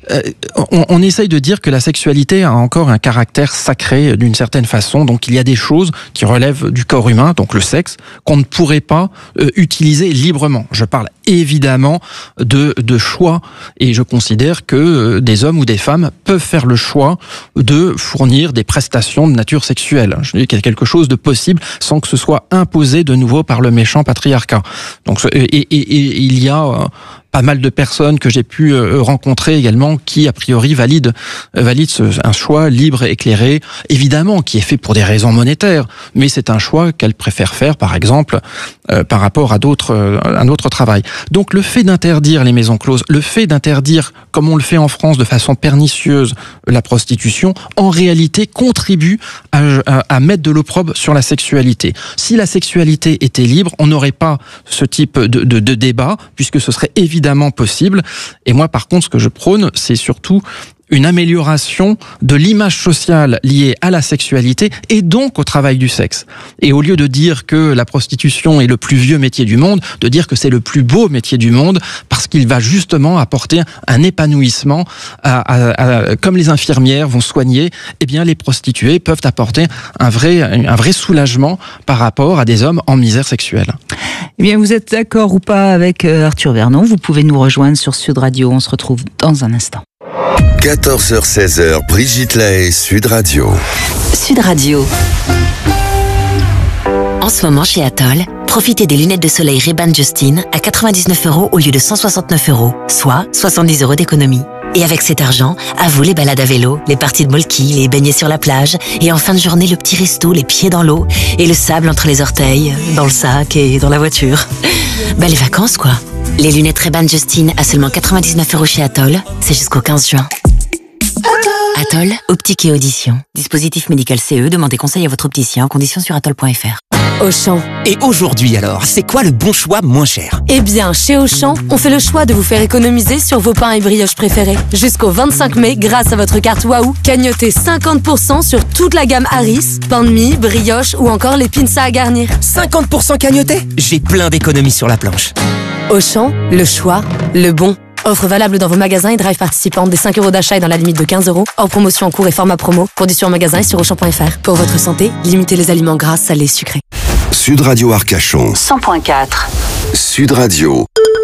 [SPEAKER 19] On essaye de dire que la sexualité a encore un caractère sacré d'une certaine façon, donc il y a des choses qui relèvent du corps humain, donc le sexe, qu'on ne pourrait pas utiliser librement. Je parle évidemment de choix, et je considère que des hommes ou des femmes peuvent faire le choix de fournir des prestations de nature sexuelle. Je dis qu'il y a quelque chose de possible sans que ce soit imposé de nouveau par le méchant patriarcat. Donc, et il y a pas mal de personnes que j'ai pu rencontrer également qui, a priori, valident un choix libre et éclairé, évidemment, qui est fait pour des raisons monétaires, mais c'est un choix qu'elles préfèrent faire, par exemple, par rapport à un autre travail. Donc le fait d'interdire les maisons closes, le fait d'interdire, comme on le fait en France de façon pernicieuse, la prostitution, en réalité contribue à mettre de l'opprobre sur la sexualité. Si la sexualité était libre, on n'aurait pas ce type de débat, puisque ce serait évident évidemment possible. Et moi, par contre, ce que je prône, c'est surtout une amélioration de l'image sociale liée à la sexualité et donc au travail du sexe. Et au lieu de dire que la prostitution est le plus vieux métier du monde, de dire que c'est le plus beau métier du monde parce qu'il va justement apporter un épanouissement comme les infirmières vont soigner, eh bien les prostituées peuvent apporter un vrai soulagement par rapport à des hommes en misère sexuelle.
[SPEAKER 20] Eh bien, vous êtes d'accord ou pas avec Arthur Vernon? Vous pouvez nous rejoindre sur Sud Radio. On se retrouve dans un instant.
[SPEAKER 11] 14h-16h, Brigitte Lahaie, Sud Radio.
[SPEAKER 1] Sud Radio. En ce moment, chez Atoll, profitez des lunettes de soleil Ray-Ban Justin à 99 € au lieu de 169 €, soit 70 € d'économie. Et avec cet argent, à vous les balades à vélo, les parties de molki, les baignets sur la plage, et en fin de journée, le petit resto, les pieds dans l'eau, et le sable entre les orteils, dans le sac et dans la voiture. Belles vacances, quoi. Les lunettes Ray-Ban Justin à seulement 99 € chez Atoll, c'est jusqu'au 15 juin. Atoll, optique et audition. Dispositif médical CE, demandez conseil à votre opticien, conditions sur atoll.fr.
[SPEAKER 8] Auchan. Et aujourd'hui alors, c'est quoi le bon choix moins cher?
[SPEAKER 4] Eh bien, chez Auchan, on fait le choix de vous faire économiser sur vos pains et brioches préférés. Jusqu'au 25 mai, grâce à votre carte Waouh, cagnotez 50% sur toute la gamme Harris, pain de mie, brioche ou encore les pinces à garnir.
[SPEAKER 8] 50% cagnoté? J'ai plein d'économies sur la planche.
[SPEAKER 4] Auchan, le choix, le bon. Offre valable dans vos magasins et drive participants. Des 5 € d'achat et dans la limite de 15 €. Hors promotion en cours et format promo. Conditions en magasin et sur Auchan.fr. Pour votre santé, limitez les aliments gras, salés, sucrés.
[SPEAKER 11] Sud Radio Arcachon.
[SPEAKER 1] 100.4.
[SPEAKER 11] Sud Radio.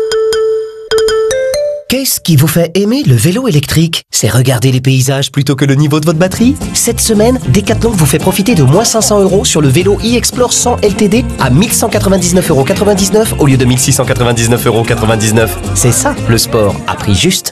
[SPEAKER 8] Qu'est-ce qui vous fait aimer le vélo électrique? C'est regarder les paysages plutôt que le niveau de votre batterie? Cette semaine, Decathlon vous fait profiter de moins 500 € sur le vélo e-Explore 100 LTD à 1199,99 € au lieu de 1699,99 €. C'est ça, le sport, à prix juste.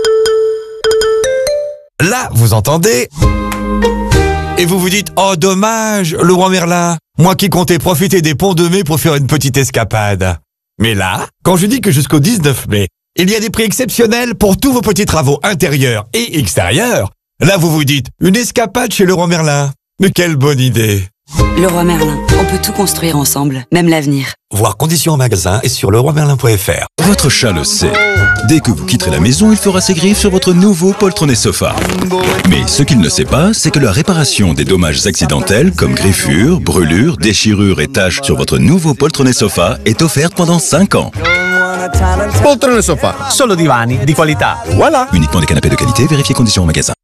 [SPEAKER 21] Là, vous entendez? Et vous vous dites, oh dommage, le roi Merlin, moi qui comptais profiter des ponts de mai pour faire une petite escapade. Mais là, quand je dis que jusqu'au 19 mai, il y a des prix exceptionnels pour tous vos petits travaux intérieurs et extérieurs, là vous vous dites, une escapade chez le roi Merlin. Mais quelle bonne idée!
[SPEAKER 22] Leroy Merlin, on peut tout construire ensemble, même l'avenir.
[SPEAKER 21] Voir conditions en magasin et sur leroymerlin.fr.
[SPEAKER 15] Votre chat le sait. Dès que vous quitterez la maison, il fera ses griffes sur votre nouveau poltronnet sofa. Mais ce qu'il ne sait pas, c'est que la réparation des dommages accidentels comme griffures, brûlures, déchirures et taches sur votre nouveau poltronnet sofa est offerte pendant 5 ans.
[SPEAKER 16] Poltrone sofa, solo divani di qualità. Voilà.
[SPEAKER 15] Uniquement des canapés de qualité, vérifiez conditions en magasin.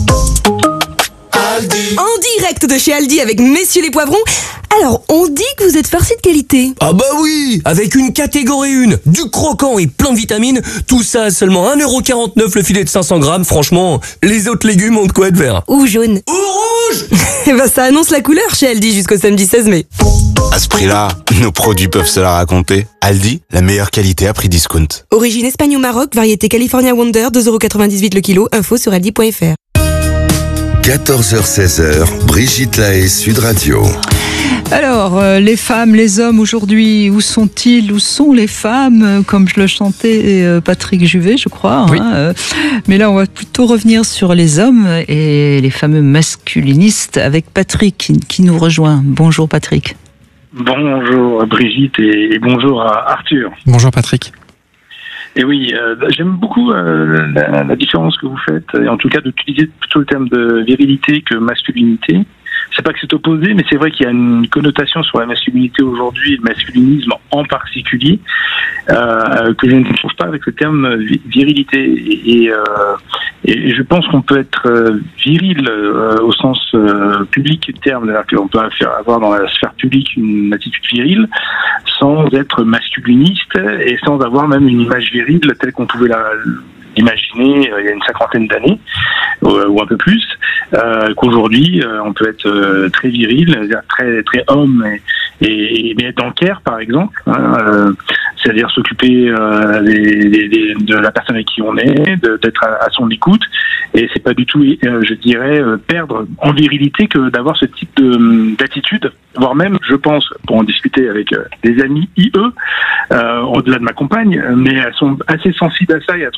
[SPEAKER 23] En direct de chez Aldi avec Messieurs les Poivrons. Alors, on dit que vous êtes farci de qualité.
[SPEAKER 24] Ah bah oui, avec une catégorie 1, du croquant et plein de vitamines, tout ça à seulement 1,49 € le filet de 500 grammes. Franchement, les autres légumes ont de quoi être verts.
[SPEAKER 23] Ou jaune.
[SPEAKER 24] Ou rouge.
[SPEAKER 23] Eh ben ça annonce la couleur chez Aldi jusqu'au samedi 16 mai.
[SPEAKER 10] À ce prix-là, nos produits peuvent se la raconter. Aldi, la meilleure qualité à prix discount.
[SPEAKER 23] Origine Espagne ou Maroc, variété California Wonder, 2,98 € le kilo, info sur aldi.fr.
[SPEAKER 11] 14h-16h, Brigitte Lahaie, Sud Radio.
[SPEAKER 20] Alors, les femmes, les hommes aujourd'hui, où sont-ils? Où sont les femmes? Comme je le chantais Patrick Juvet, je crois.
[SPEAKER 19] Oui.
[SPEAKER 20] Mais là, on va plutôt revenir sur les hommes et les fameux masculinistes avec Patrick qui nous rejoint. Bonjour Patrick.
[SPEAKER 25] Bonjour Brigitte et bonjour à Arthur.
[SPEAKER 19] Bonjour Patrick.
[SPEAKER 25] Et oui, j'aime beaucoup la différence que vous faites, et en tout cas d'utiliser plutôt le terme de virilité que masculinité. C'est pas que c'est opposé, mais c'est vrai qu'il y a une connotation sur la masculinité aujourd'hui, et le masculinisme en particulier, que je ne trouve pas avec le terme virilité. Et je pense qu'on peut être viril au sens public du terme, c'est-à-dire qu'on peut avoir dans la sphère publique une attitude virile sans être masculiniste et sans avoir même une image virile telle qu'on pouvait l'imaginer il y a une 50aine d'années ou un peu plus, qu'aujourd'hui on peut être très viril, très très homme et être dans le care par exemple, c'est-à-dire s'occuper de la personne avec qui on est, d'être à son écoute, et c'est pas du tout, je dirais, perdre en virilité que d'avoir ce type d'attitude, voire même, je pense, pour en discuter avec des amis IE, au-delà de ma compagne, mais elles sont assez sensibles à ça et elles trouvent ça plutôt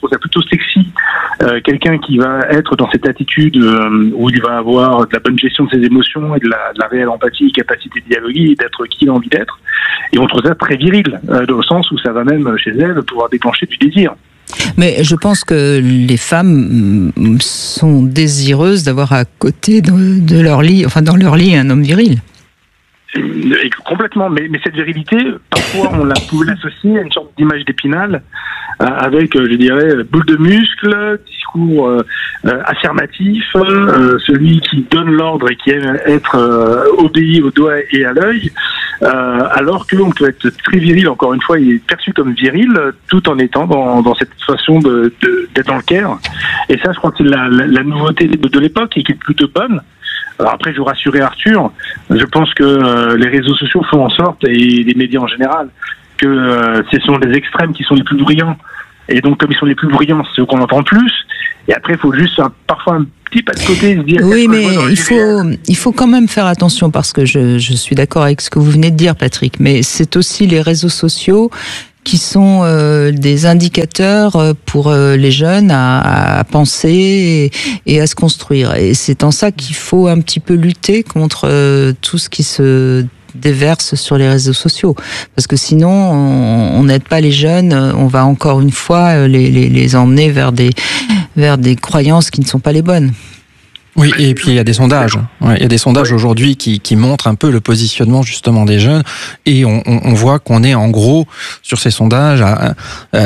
[SPEAKER 25] sexy quelqu'un qui va être dans cette attitude où il va avoir de la bonne gestion de ses émotions et de la réelle empathie, capacité de dialoguer et d'être qui il a envie d'être. Et on trouve ça très viril, au sens où ça va même chez elle pouvoir déclencher du désir.
[SPEAKER 20] Mais je pense que les femmes sont désireuses d'avoir à côté de leur lit, enfin dans leur lit, un homme viril.
[SPEAKER 25] Et complètement, mais cette virilité, parfois on pouvait l'associer à une sorte d'image d'Épinal, avec, je dirais, boule de muscles, discours affirmatif, celui qui donne l'ordre et qui aime être obéi au doigt et à l'œil, alors qu'on peut être très viril, encore une fois, il est perçu comme viril, tout en étant dans cette façon d'être dans le care. Et ça, je crois que c'est la nouveauté de l'époque et qui est plutôt bonne. Alors après, je vous rassurer Arthur, je pense que les réseaux sociaux font en sorte, et les médias en général, que ce sont les extrêmes qui sont les plus bruyants. Et donc, comme ils sont les plus bruyants, c'est ceux qu'on entend plus. Et après, il faut juste parfois un petit pas de côté et se dire...
[SPEAKER 20] Oui, mais il faut quand même faire attention, parce que je suis d'accord avec ce que vous venez de dire, Patrick, mais c'est aussi les réseaux sociaux qui sont des indicateurs pour les jeunes à penser et à se construire. Et c'est en ça qu'il faut un petit peu lutter contre tout ce qui se déverse sur les réseaux sociaux. Parce que sinon, on n'aide pas les jeunes, on va encore une fois les emmener vers des croyances qui ne sont pas les bonnes.
[SPEAKER 19] Oui, et puis il y a des sondages. Ouais, il y a des sondages aujourd'hui qui montrent un peu le positionnement justement des jeunes, et on voit qu'on est en gros sur ces sondages à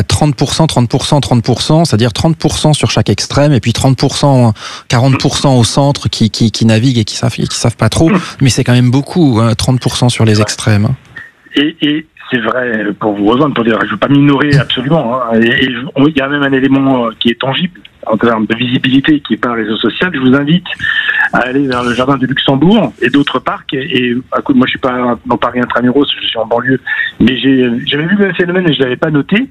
[SPEAKER 19] 30%, c'est-à-dire 30% sur chaque extrême, et puis 30%, 40% au centre qui naviguent et qui savent pas trop, mais c'est quand même beaucoup, 30% sur les extrêmes.
[SPEAKER 25] Et c'est vrai, pour vous rejoindre, pour dire, je ne veux pas minorer absolument, hein, et il y a même un élément qui est tangible en termes de visibilité qui est pas un réseau social. Je vous invite à aller vers le jardin du Luxembourg et d'autres parcs. Et moi, je suis pas dans Paris intramuros, je suis en banlieue, mais j'avais vu le phénomène et je l'avais pas noté,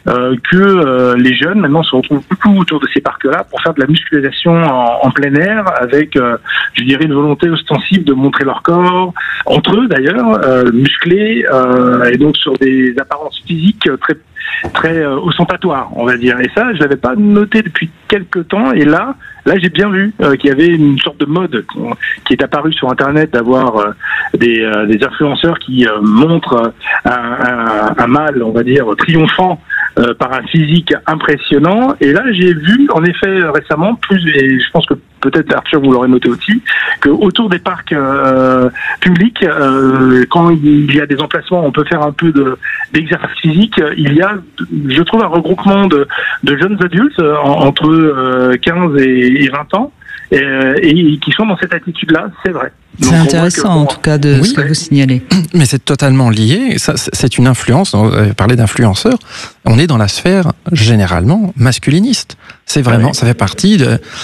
[SPEAKER 25] que les jeunes maintenant se retrouvent beaucoup autour de ces parcs-là pour faire de la musculation en plein air, avec, je dirais, une volonté ostensible de montrer leur corps, entre eux d'ailleurs, musclés, et donc sur des apparences physiques très ostentatoires, on va dire. Et ça, je l'avais pas noté depuis quelques temps, et là j'ai bien vu qu'il y avait une sorte de mode qui est apparue sur Internet, d'avoir des influenceurs qui montrent un mâle, on va dire, triomphant par un physique impressionnant. Et là, j'ai vu, en effet, récemment, et je pense que peut-être, Arthur, vous l'aurez noté aussi, que autour des parcs publics, quand il y a des emplacements où on peut faire un peu d'exercice physique, il y a, je trouve, un regroupement de jeunes adultes entre 15 et 20 ans, et qui sont dans cette attitude-là, c'est vrai.
[SPEAKER 20] C'est intéressant, en tout cas, de ce que vous signalez.
[SPEAKER 19] Mais c'est totalement lié. Ça, c'est une influence. On parlait d'influenceurs. On est dans la sphère généralement masculiniste. C'est vraiment, ça fait partie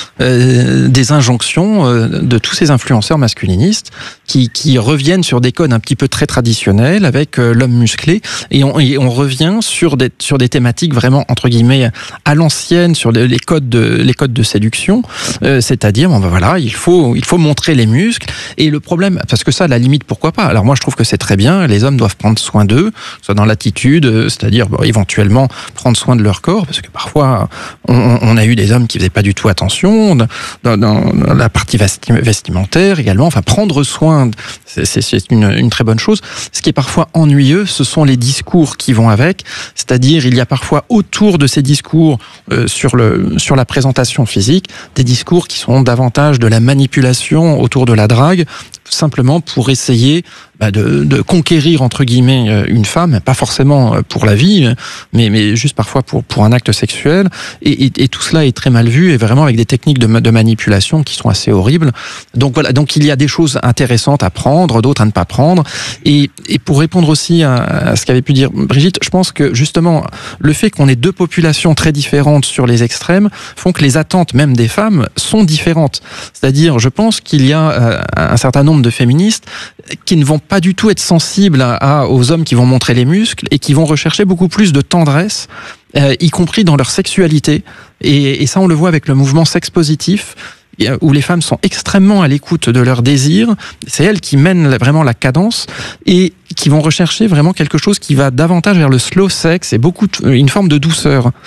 [SPEAKER 19] des injonctions de tous ces influenceurs masculinistes qui reviennent sur des codes un petit peu très traditionnels avec l'homme musclé, et on revient sur des thématiques vraiment entre guillemets à l'ancienne, sur les codes de séduction, c'est-à-dire voilà, il faut montrer les muscles. Et le problème, parce que ça, à la limite, pourquoi pas? Alors moi, je trouve que c'est très bien. Les hommes doivent prendre soin d'eux, soit dans l'attitude, c'est-à-dire éventuellement prendre soin de leur corps, parce que parfois on a eu des hommes qui faisaient pas du tout attention dans la partie vestimentaire également. Enfin, prendre soin, c'est une très bonne chose. Ce qui est parfois ennuyeux, ce sont les discours qui vont avec. C'est-à-dire, il y a parfois autour de ces discours sur la présentation physique, des discours qui sont davantage de la manipulation autour de la drague, simplement pour essayer de conquérir entre guillemets une femme, pas forcément pour la vie, mais juste parfois pour un acte sexuel, et tout cela est très mal vu, et vraiment avec des techniques de manipulation qui sont assez horribles. Donc voilà, donc il y a des choses intéressantes à prendre, d'autres à ne pas prendre, et pour répondre aussi à ce qu'avait pu dire Brigitte, je pense que justement le fait qu'on ait deux populations très différentes sur les extrêmes font que les attentes même des femmes sont différentes. C'est-à-dire, je pense qu'il y a un certain nombre de féministes qui ne vont pas du tout être sensibles aux hommes qui vont montrer les muscles, et qui vont rechercher beaucoup plus de tendresse, y compris dans leur sexualité. Et ça, on le voit avec le mouvement sexe positif, où les femmes sont extrêmement à l'écoute de leurs désirs. C'est elles qui mènent vraiment la cadence, et qui vont rechercher vraiment quelque chose qui va davantage vers le slow sex et une forme de douceur.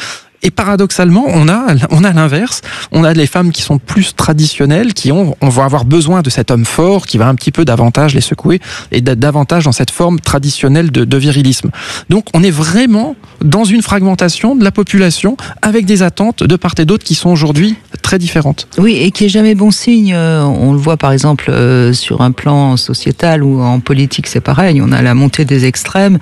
[SPEAKER 19] Et paradoxalement, on a l'inverse. On a les femmes qui sont plus traditionnelles, on va avoir besoin de cet homme fort qui va un petit peu davantage les secouer et davantage dans cette forme traditionnelle de virilisme. Donc on est vraiment dans une fragmentation de la population avec des attentes de part et d'autre qui sont aujourd'hui très différentes.
[SPEAKER 20] Oui, et qui est jamais bon signe. On le voit par exemple sur un plan sociétal ou en politique, c'est pareil. On a la montée des extrêmes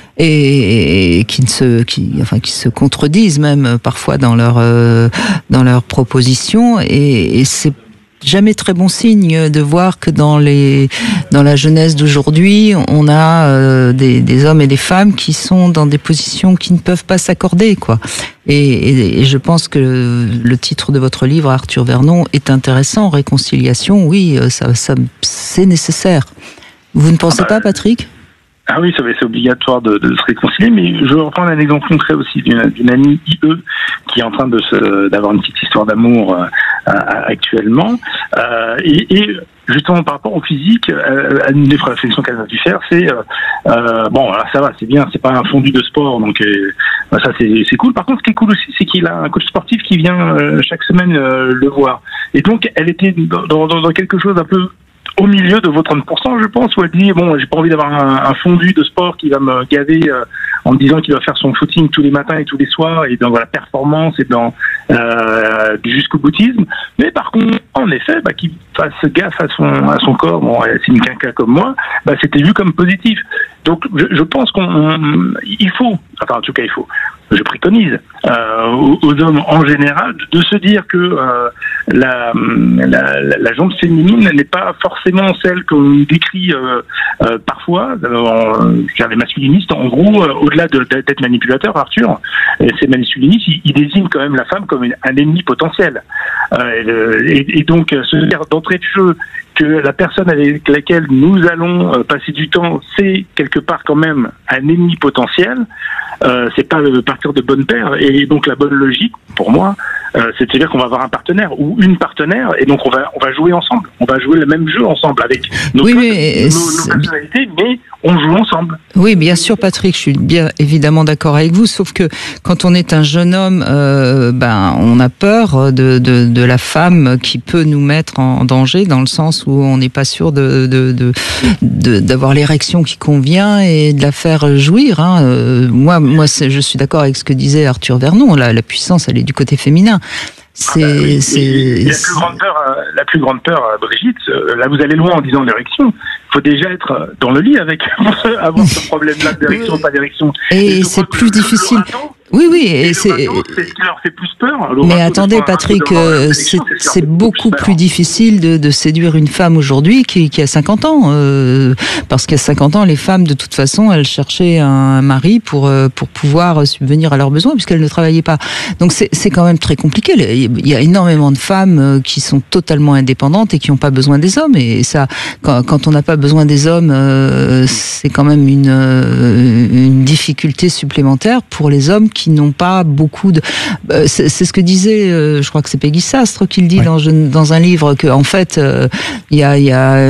[SPEAKER 20] et qui se contredisent même parfois dans leurs propositions, et c'est jamais très bon signe de voir que dans la jeunesse d'aujourd'hui, on a des hommes et des femmes qui sont dans des positions qui ne peuvent pas s'accorder, quoi. Et je pense que le titre de votre livre, Arthur Vernon, est intéressant. Réconciliation, oui, ça c'est nécessaire. Vous ne pensez pas, Patrick ?
[SPEAKER 25] Ah oui, c'est obligatoire de se réconcilier, mais je vais reprendre un exemple concret aussi d'une amie IE qui est en train d'avoir une petite histoire d'amour actuellement, et justement par rapport au physique, une des réflexions qu'elle a dû faire, c'est bon, alors ça va, c'est bien, c'est pas un fondu de sport, donc ça c'est cool. Par contre, ce qui est cool aussi, c'est qu'il a un coach sportif qui vient chaque semaine le voir, et donc elle était dans quelque chose un peu au milieu de vos 30%, je pense, où elle dit, bon, j'ai pas envie d'avoir un fondu de sport qui va me gaver en me disant qu'il va faire son footing tous les matins et tous les soirs, et dans la performance et dans du jusqu'au boutisme. Mais par contre, en effet, qu'il fasse gaffe à son corps, bon, c'est une quinca comme moi, c'était vu comme positif. Donc, je pense il faut, enfin, en tout cas, je préconise aux hommes en général de se dire que la jante féminine n'est pas forcément celle qu'on décrit parfois. Les masculinistes, en gros, au-delà d'être manipulateurs, Arthur, ces masculinistes, ils désignent quand même la femme comme un ennemi potentiel. Et donc, se dire d'entrée de jeu que la personne avec laquelle nous allons passer du temps, c'est quelque part quand même un ennemi potentiel, c'est pas partir de bonne paire. Et donc la bonne logique, pour moi, c'est de dire qu'on va avoir un partenaire ou une partenaire, et donc on va jouer ensemble. On va jouer le même jeu ensemble avec nos personnalités, mais on joue ensemble.
[SPEAKER 20] Oui, bien sûr, Patrick, je suis bien évidemment d'accord avec vous, sauf que quand on est un jeune homme, on a peur de la femme qui peut nous mettre en danger, dans le sens où on n'est pas sûr d'avoir l'érection qui convient et de la faire jouir. Moi, je suis d'accord avec ce que disait Arthur Vernon. La puissance, elle est du côté féminin. La plus grande peur, Brigitte, là vous allez loin en disant l'érection. Il faut déjà être dans le lit avec avoir ce problème-là d'érection, pas d'érection. Et c'est plus difficile. Oui, et c'est ce
[SPEAKER 25] qui leur fait plus peur.
[SPEAKER 20] Mais attendez, Patrick, c'est beaucoup plus difficile de séduire une femme aujourd'hui qui a 50 ans. Parce qu'à 50 ans, les femmes, de toute façon, elles cherchaient un mari pour pouvoir subvenir à leurs besoins, puisqu'elles ne travaillaient pas. Donc c'est quand même très compliqué. Il y a énormément de femmes qui sont totalement indépendantes et qui n'ont pas besoin des hommes. Et ça, quand on n'a pas besoin des hommes, c'est quand même une difficulté supplémentaire pour les hommes qui n'ont pas beaucoup de... C'est ce que disait, je crois que c'est Peggy Sastre qui le dit dans un livre, qu'en fait, il y a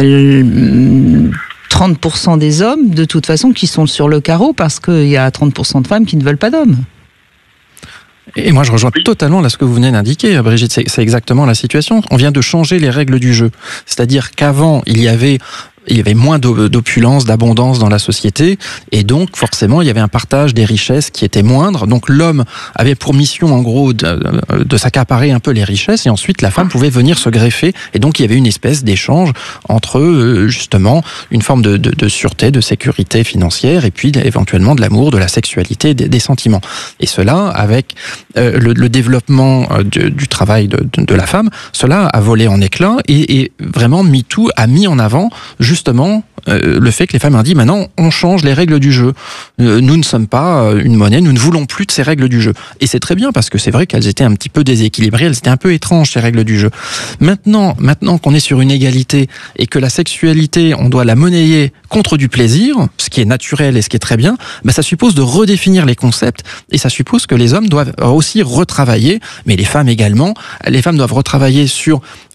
[SPEAKER 20] 30% des hommes, de toute façon, qui sont sur le carreau parce qu'il y a 30% de femmes qui ne veulent pas d'hommes.
[SPEAKER 19] Et moi, je rejoins totalement là ce que vous venez d'indiquer, Brigitte. C'est exactement la situation. On vient de changer les règles du jeu. C'est-à-dire qu'avant, il y avait moins d'opulence, d'abondance dans la société, et donc forcément il y avait un partage des richesses qui était moindre. Donc l'homme avait pour mission en gros de s'accaparer un peu les richesses, et ensuite la femme pouvait venir se greffer, et donc il y avait une espèce d'échange entre justement une forme de sûreté, de sécurité financière, et puis éventuellement de l'amour, de la sexualité, des sentiments. Et cela, avec le développement du travail de la femme, cela a volé en éclats, et vraiment MeToo a mis en avant justement le fait que les femmes ont dit maintenant on change les règles du jeu. Nous ne sommes pas une monnaie, nous ne voulons plus de ces règles du jeu. Et c'est très bien parce que c'est vrai qu'elles étaient un petit peu déséquilibrées, elles étaient un peu étranges ces règles du jeu. Maintenant qu'on est sur une égalité et que la sexualité on doit la monnayer contre du plaisir, ce qui est naturel et ce qui est très bien, ça suppose de redéfinir les concepts, et ça suppose que les hommes doivent aussi retravailler, mais les femmes également. Les femmes doivent retravailler sur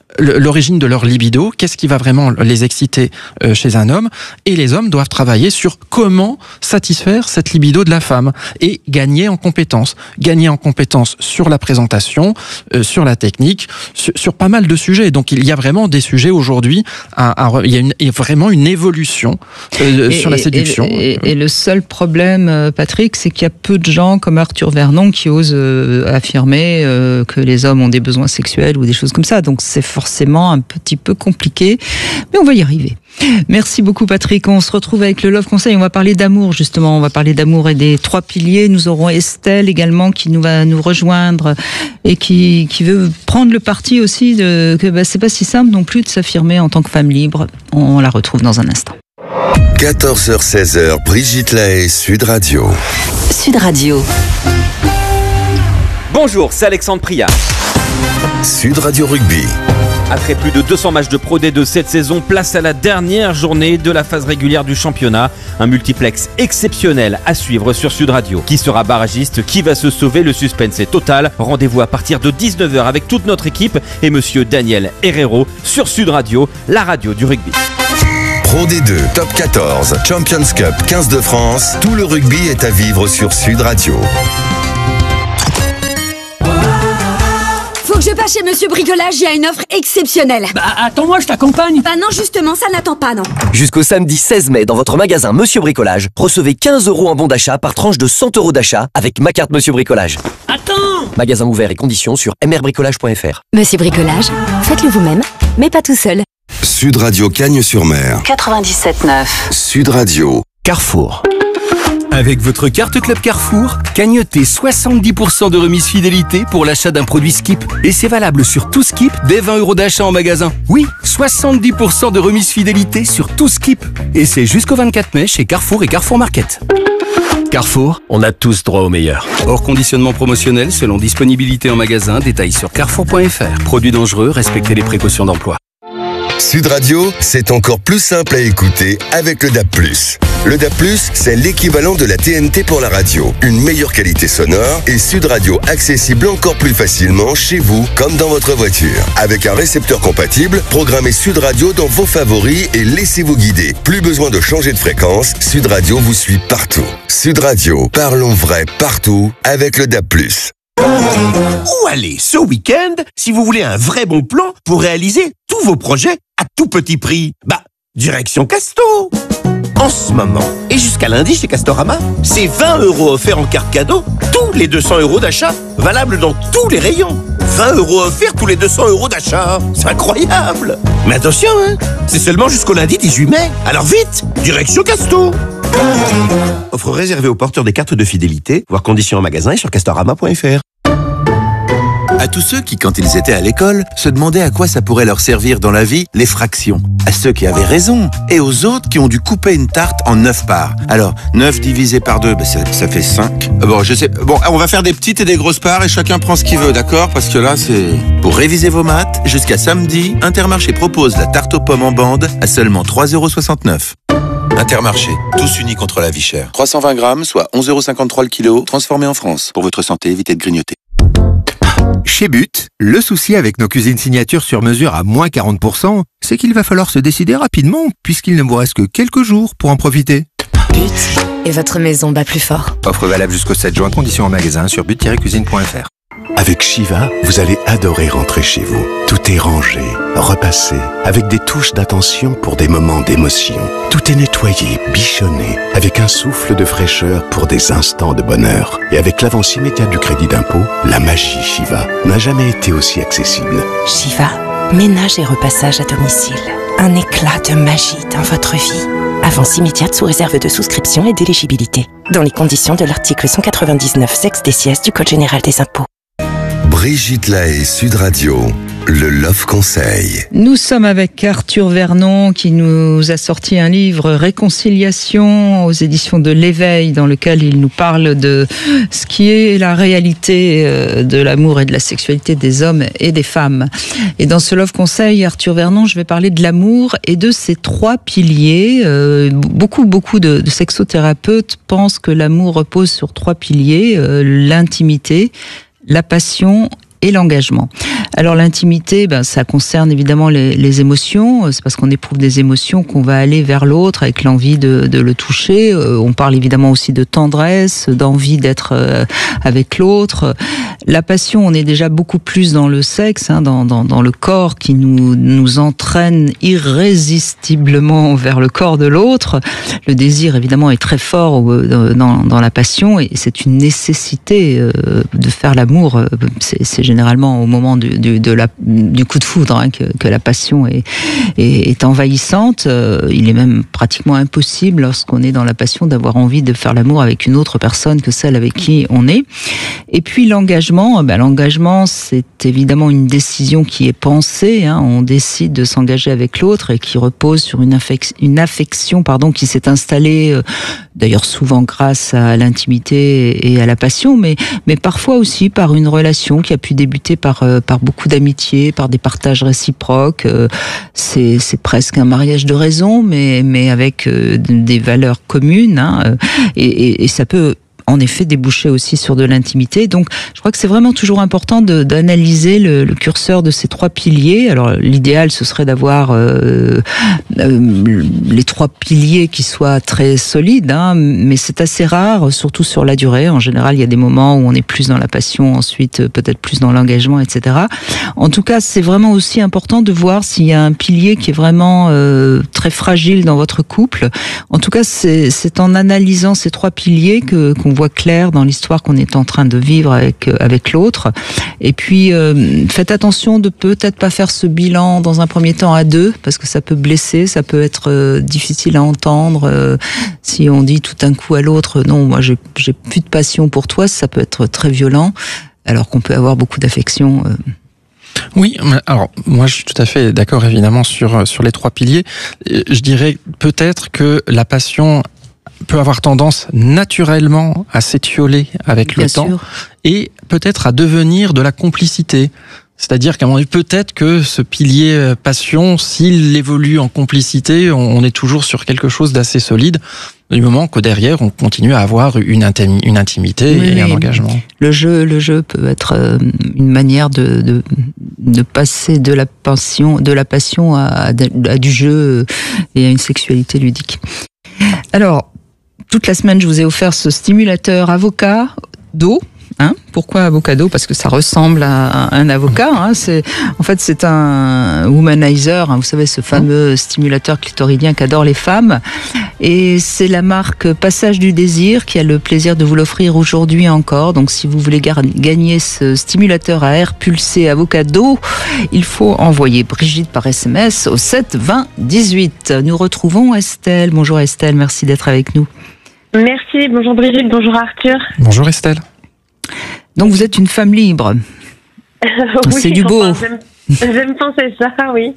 [SPEAKER 19] l'origine de leur libido, qu'est-ce qui va vraiment les exciter chez un homme, et les hommes doivent travailler sur comment satisfaire cette libido de la femme et gagner en compétences sur la présentation, sur la technique, sur pas mal de sujets. Donc il y a vraiment des sujets aujourd'hui, il y a vraiment une évolution sur la séduction.
[SPEAKER 20] Et le seul problème, Patrick, c'est qu'il y a peu de gens comme Arthur Vernon qui osent affirmer que les hommes ont des besoins sexuels ou des choses comme ça. Donc c'est forcément un petit peu compliqué, mais on va y arriver. Merci beaucoup Patrick. On se retrouve avec le Love Conseil. On va parler d'amour justement. On va parler d'amour et des 3 piliers. Nous aurons Estelle également qui va nous rejoindre et qui veut prendre le parti aussi que c'est pas si simple non plus de s'affirmer en tant que femme libre. On la retrouve dans un instant.
[SPEAKER 11] 14h-16h, Brigitte Lahaie, Sud Radio.
[SPEAKER 1] Sud Radio.
[SPEAKER 2] Bonjour, c'est Alexandre Priat.
[SPEAKER 11] Sud Radio Rugby.
[SPEAKER 2] Après plus de 200 matchs de Pro D2 cette saison, place à la dernière journée de la phase régulière du championnat. Un multiplex exceptionnel à suivre sur Sud Radio. Qui sera barragiste? Qui va se sauver? Le suspense est total. Rendez-vous à partir de 19h avec toute notre équipe et monsieur Daniel Herrero sur Sud Radio, la radio du rugby.
[SPEAKER 11] Pro D2, Top 14, Champions Cup, 15 de France. Tout le rugby est à vivre sur Sud Radio.
[SPEAKER 5] Faut que je passe chez Monsieur Bricolage, il y a une offre exceptionnelle.
[SPEAKER 6] Bah attends-moi, je t'accompagne.
[SPEAKER 5] Bah non, justement, ça n'attend pas, non.
[SPEAKER 8] Jusqu'au samedi 16 mai, dans votre magasin Monsieur Bricolage, recevez 15 € en bon d'achat par tranche de 100 € d'achat avec ma carte Monsieur Bricolage.
[SPEAKER 6] Attends!
[SPEAKER 8] Magasin ouvert et conditions sur mrbricolage.fr.
[SPEAKER 1] Monsieur Bricolage, faites-le vous-même, mais pas tout seul.
[SPEAKER 11] Sud Radio Cagnes-sur-Mer.
[SPEAKER 1] 97.9.
[SPEAKER 11] Sud Radio.
[SPEAKER 8] Carrefour.
[SPEAKER 17] Avec votre carte Club Carrefour, cagnotez 70% de remise fidélité pour l'achat d'un produit Skip. Et c'est valable sur tout Skip dès 20 € d'achat en magasin. Oui, 70% de remise fidélité sur tout Skip. Et c'est jusqu'au 24 mai chez Carrefour et Carrefour Market. Carrefour, on a tous droit au meilleur. Hors conditionnement promotionnel selon disponibilité en magasin, détails sur carrefour.fr. Produits dangereux, respectez les précautions d'emploi.
[SPEAKER 11] Sud Radio, c'est encore plus simple à écouter avec le DAB+. Le DAB+, c'est l'équivalent de la TNT pour la radio. Une meilleure qualité sonore et Sud Radio accessible encore plus facilement chez vous comme dans votre voiture. Avec un récepteur compatible, programmez Sud Radio dans vos favoris et laissez-vous guider. Plus besoin de changer de fréquence, Sud Radio vous suit partout. Sud Radio, parlons vrai partout avec le DAB+.
[SPEAKER 14] Où aller ce week-end si vous voulez un vrai bon plan pour réaliser tous vos projets à tout petit prix? Bah, direction Casto. En ce moment, et jusqu'à lundi chez Castorama, c'est 20 € offerts en carte cadeau, tous les 200 € d'achat, valable dans tous les rayons. 20 € offerts tous les 200 € d'achat, c'est incroyable. Mais attention, hein, c'est seulement jusqu'au lundi 18 mai, alors vite, direction Casto. Offre réservée aux porteurs des cartes de fidélité, voir conditions en magasin et sur castorama.fr.
[SPEAKER 10] À tous ceux qui, quand ils étaient à l'école, se demandaient à quoi ça pourrait leur servir dans la vie, les fractions. À ceux qui avaient raison, et aux autres qui ont dû couper une tarte en 9 parts. Alors, 9 divisé par 2, ça fait 5. Bon, je sais. Bon, on va faire des petites et des grosses parts et chacun prend ce qu'il veut, d'accord? Parce que là, c'est... Pour réviser vos maths, jusqu'à samedi, Intermarché propose la tarte aux pommes en bande à seulement 3,69 €. Intermarché, tous unis contre la vie chère. 320 grammes, soit 11,53 € le kilo, transformé en France. Pour votre santé, évitez de grignoter.
[SPEAKER 9] Chez But, le souci avec nos cuisines signatures sur mesure à moins 40%, c'est qu'il va falloir se décider rapidement, puisqu'il ne vous reste que quelques jours pour en profiter.
[SPEAKER 1] But, et votre maison bat plus fort.
[SPEAKER 9] Offre valable jusqu'au 7 juin, conditions en magasin sur but-cuisine.fr.
[SPEAKER 13] Avec Shiva, vous allez adorer rentrer chez vous. Tout est rangé, repassé, avec des touches d'attention pour des moments d'émotion. Tout est nettoyé, bichonné, avec un souffle de fraîcheur pour des instants de bonheur. Et avec l'avance immédiate du crédit d'impôt, la magie Shiva n'a jamais été aussi accessible.
[SPEAKER 26] Shiva, ménage et repassage à domicile. Un éclat de magie dans votre vie. Avance immédiate sous réserve de souscription et d'éligibilité. Dans les conditions de l'article 199 sexe des sièges du Code général des impôts.
[SPEAKER 11] Brigitte Lahaie, Sud Radio, le Love Conseil.
[SPEAKER 20] Nous sommes avec Arthur Vernon qui nous a sorti un livre Réconciliation aux éditions de l'Éveil, dans lequel il nous parle de ce qui est la réalité de l'amour et de la sexualité des hommes et des femmes. Et dans ce Love Conseil, Arthur Vernon, je vais parler de l'amour et de ses 3 piliers. Beaucoup de sexothérapeutes pensent que l'amour repose sur 3 piliers, l'intimité, la passion et l'engagement. Alors l'intimité, ça concerne évidemment les émotions. C'est parce qu'on éprouve des émotions qu'on va aller vers l'autre avec l'envie de le toucher. On parle évidemment aussi de tendresse, d'envie d'être avec l'autre. La passion, on est déjà beaucoup plus dans le sexe, dans le corps qui nous entraîne irrésistiblement vers le corps de l'autre. Le désir évidemment est très fort dans la passion et c'est une nécessité de faire l'amour. C'est généralement au moment du coup de foudre que la passion est envahissante. Il est même pratiquement impossible lorsqu'on est dans la passion d'avoir envie de faire l'amour avec une autre personne que celle avec qui on est. Et puis l'engagement, l'engagement c'est évidemment une décision qui est pensée. On décide de s'engager avec l'autre et qui repose sur une affection qui s'est installée d'ailleurs souvent grâce à l'intimité et à la passion, mais parfois aussi par une relation qui a pu débuter par beaucoup d'amitié, par des partages réciproques. C'est presque un mariage de raison, mais avec des valeurs communes, et ça peut en effet déboucher aussi sur de l'intimité. Donc je crois que c'est vraiment toujours important d'analyser le curseur de ces 3 piliers. Alors l'idéal ce serait d'avoir les 3 piliers qui soient très solides, mais c'est assez rare, surtout sur la durée. En général il y a des moments où on est plus dans la passion, ensuite peut-être plus dans l'engagement, etc. En tout cas c'est vraiment aussi important de voir s'il y a un pilier qui est vraiment très fragile dans votre couple. En tout cas c'est en analysant ces 3 piliers qu'on voit clair dans l'histoire qu'on est en train de vivre avec l'autre. Et puis faites attention de peut-être pas faire ce bilan dans un premier temps à 2, parce que ça peut blesser, ça peut être difficile à entendre. Si on dit tout d'un coup à l'autre non, moi j'ai plus de passion pour toi, ça peut être très violent, alors qu'on peut avoir beaucoup d'affection.
[SPEAKER 19] Oui, alors moi je suis tout à fait d'accord évidemment sur les 3 piliers. Je dirais peut-être que la passion peut avoir tendance naturellement à s'étioler avec le temps et peut-être à devenir de la complicité. C'est-à-dire qu'à un moment donné, peut-être que ce pilier passion, s'il évolue en complicité, on est toujours sur quelque chose d'assez solide, du moment que derrière, on continue à avoir une intimité et un engagement.
[SPEAKER 20] Le jeu peut être une manière de passer de la passion à du jeu et à une sexualité ludique. Alors, toute la semaine, je vous ai offert ce stimulateur avocado. Pourquoi avocado ? Parce que ça ressemble à un avocat. C'est un womanizer. Vous savez, ce fameux stimulateur clitoridien qu'adorent les femmes. Et c'est la marque Passage du Désir qui a le plaisir de vous l'offrir aujourd'hui encore. Donc, si vous voulez gagner ce stimulateur à air pulsé avocado, il faut envoyer Brigitte par SMS au 7 20 18. Nous retrouvons Estelle. Bonjour Estelle, merci d'être avec nous.
[SPEAKER 3] Merci, bonjour Brigitte, bonjour Arthur.
[SPEAKER 19] Bonjour Estelle.
[SPEAKER 20] Donc vous êtes une femme libre.
[SPEAKER 3] Oui,
[SPEAKER 20] c'est du beau.
[SPEAKER 3] J'aime penser ça, oui.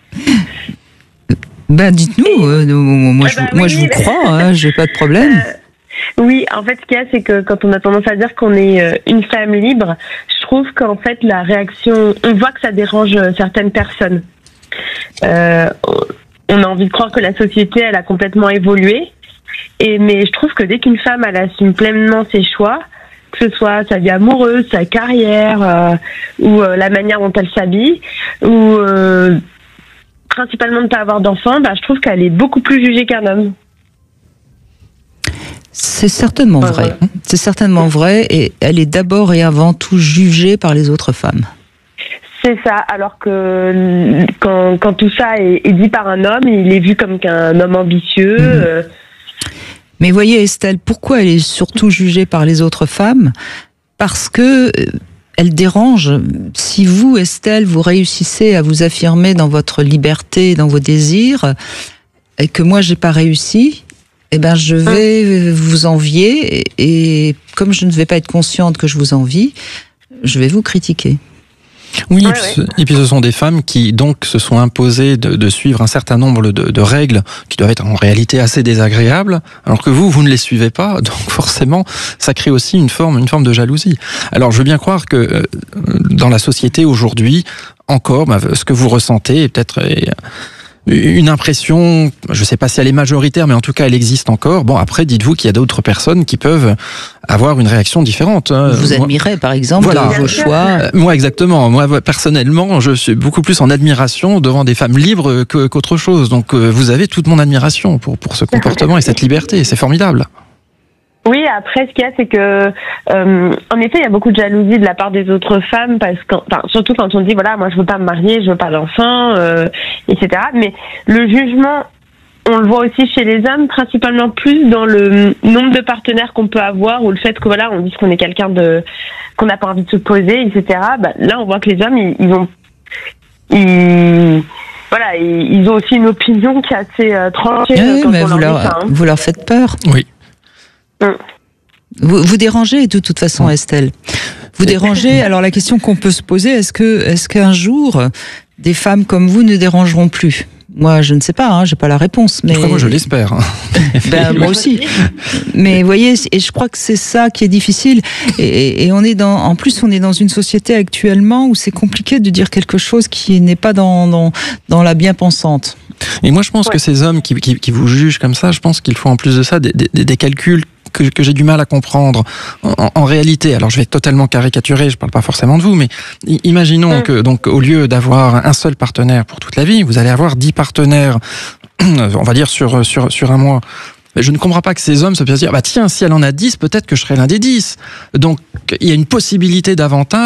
[SPEAKER 20] Dites-nous, moi je vous crois, j'ai pas de problème.
[SPEAKER 3] Oui, en fait, ce qu'il y a, c'est que quand on a tendance à dire qu'on est une femme libre, je trouve qu'en fait, la réaction, on voit que ça dérange certaines personnes. On a envie de croire que la société, elle a complètement évolué. Mais je trouve que dès qu'une femme, elle assume pleinement ses choix, que ce soit sa vie amoureuse, sa carrière, ou la manière dont elle s'habille, ou principalement de ne pas avoir d'enfants, je trouve qu'elle est beaucoup plus jugée qu'un homme.
[SPEAKER 20] C'est certainement vrai. C'est certainement vrai, et elle est d'abord et avant tout jugée par les autres femmes.
[SPEAKER 3] C'est ça, alors que quand tout ça est dit par un homme, il est vu comme qu'un homme ambitieux.
[SPEAKER 20] Mais voyez Estelle, pourquoi elle est surtout jugée par les autres femmes ? Parce que elle dérange. Si vous, Estelle, vous réussissez à vous affirmer dans votre liberté, dans vos désirs, et que moi j'ai pas réussi, je vais vous envier, et comme je ne vais pas être consciente que je vous envie, je vais vous critiquer.
[SPEAKER 19] Oui, et puis ce sont des femmes qui donc se sont imposées de suivre un certain nombre de règles qui doivent être en réalité assez désagréables, alors que vous ne les suivez pas, donc forcément ça crée aussi une forme de jalousie. Alors je veux bien croire que dans la société aujourd'hui, encore, ce que vous ressentez est peut-être une impression, je ne sais pas si elle est majoritaire, mais en tout cas elle existe encore. Bon, après, dites-vous qu'il y a d'autres personnes qui peuvent avoir une réaction différente.
[SPEAKER 20] Vous admirez, par exemple, vos choix.
[SPEAKER 19] Moi, exactement. Moi, personnellement, je suis beaucoup plus en admiration devant des femmes libres qu'autre chose. Donc, vous avez toute mon admiration pour ce comportement et cette liberté. C'est formidable.
[SPEAKER 3] Oui, après, ce qu'il y a, c'est que, en effet, il y a beaucoup de jalousie de la part des autres femmes, surtout quand on dit, voilà, moi, je veux pas me marier, je veux pas d'enfants, etc. Mais le jugement, on le voit aussi chez les hommes, principalement plus dans le nombre de partenaires qu'on peut avoir, ou le fait que, voilà, on dit qu'on est quelqu'un qu'on n'a pas envie de se poser, etc. Là, on voit que les hommes, ils ont aussi une opinion qui est assez tranchée.
[SPEAKER 20] Vous leur faites peur.
[SPEAKER 19] Oui.
[SPEAKER 20] Vous dérangez de toute façon, Estelle. Vous dérangez. Alors la question qu'on peut se poser, est-ce qu'un jour des femmes comme vous ne dérangeront plus? Moi, je ne sais pas, j'ai pas la réponse. Mais
[SPEAKER 19] moi, je l'espère.
[SPEAKER 20] Moi aussi. Mais vous voyez, et je crois que c'est ça qui est difficile. Et on est en plus, on est dans une société actuellement où c'est compliqué de dire quelque chose qui n'est pas dans la bien-pensante.
[SPEAKER 19] Et moi, je pense que ces hommes qui vous jugent comme ça, je pense qu'il faut en plus de ça des calculs que j'ai du mal à comprendre en réalité. Alors je vais totalement caricaturer, je parle pas forcément de vous, mais imaginons que donc au lieu d'avoir un seul partenaire pour toute la vie, vous allez avoir 10 partenaires, on va dire sur un mois. Je ne comprends pas que ces hommes se puissent dire, tiens, si elle en a 10, peut-être que je serai l'un des 10. Donc il y a une possibilité d'avantage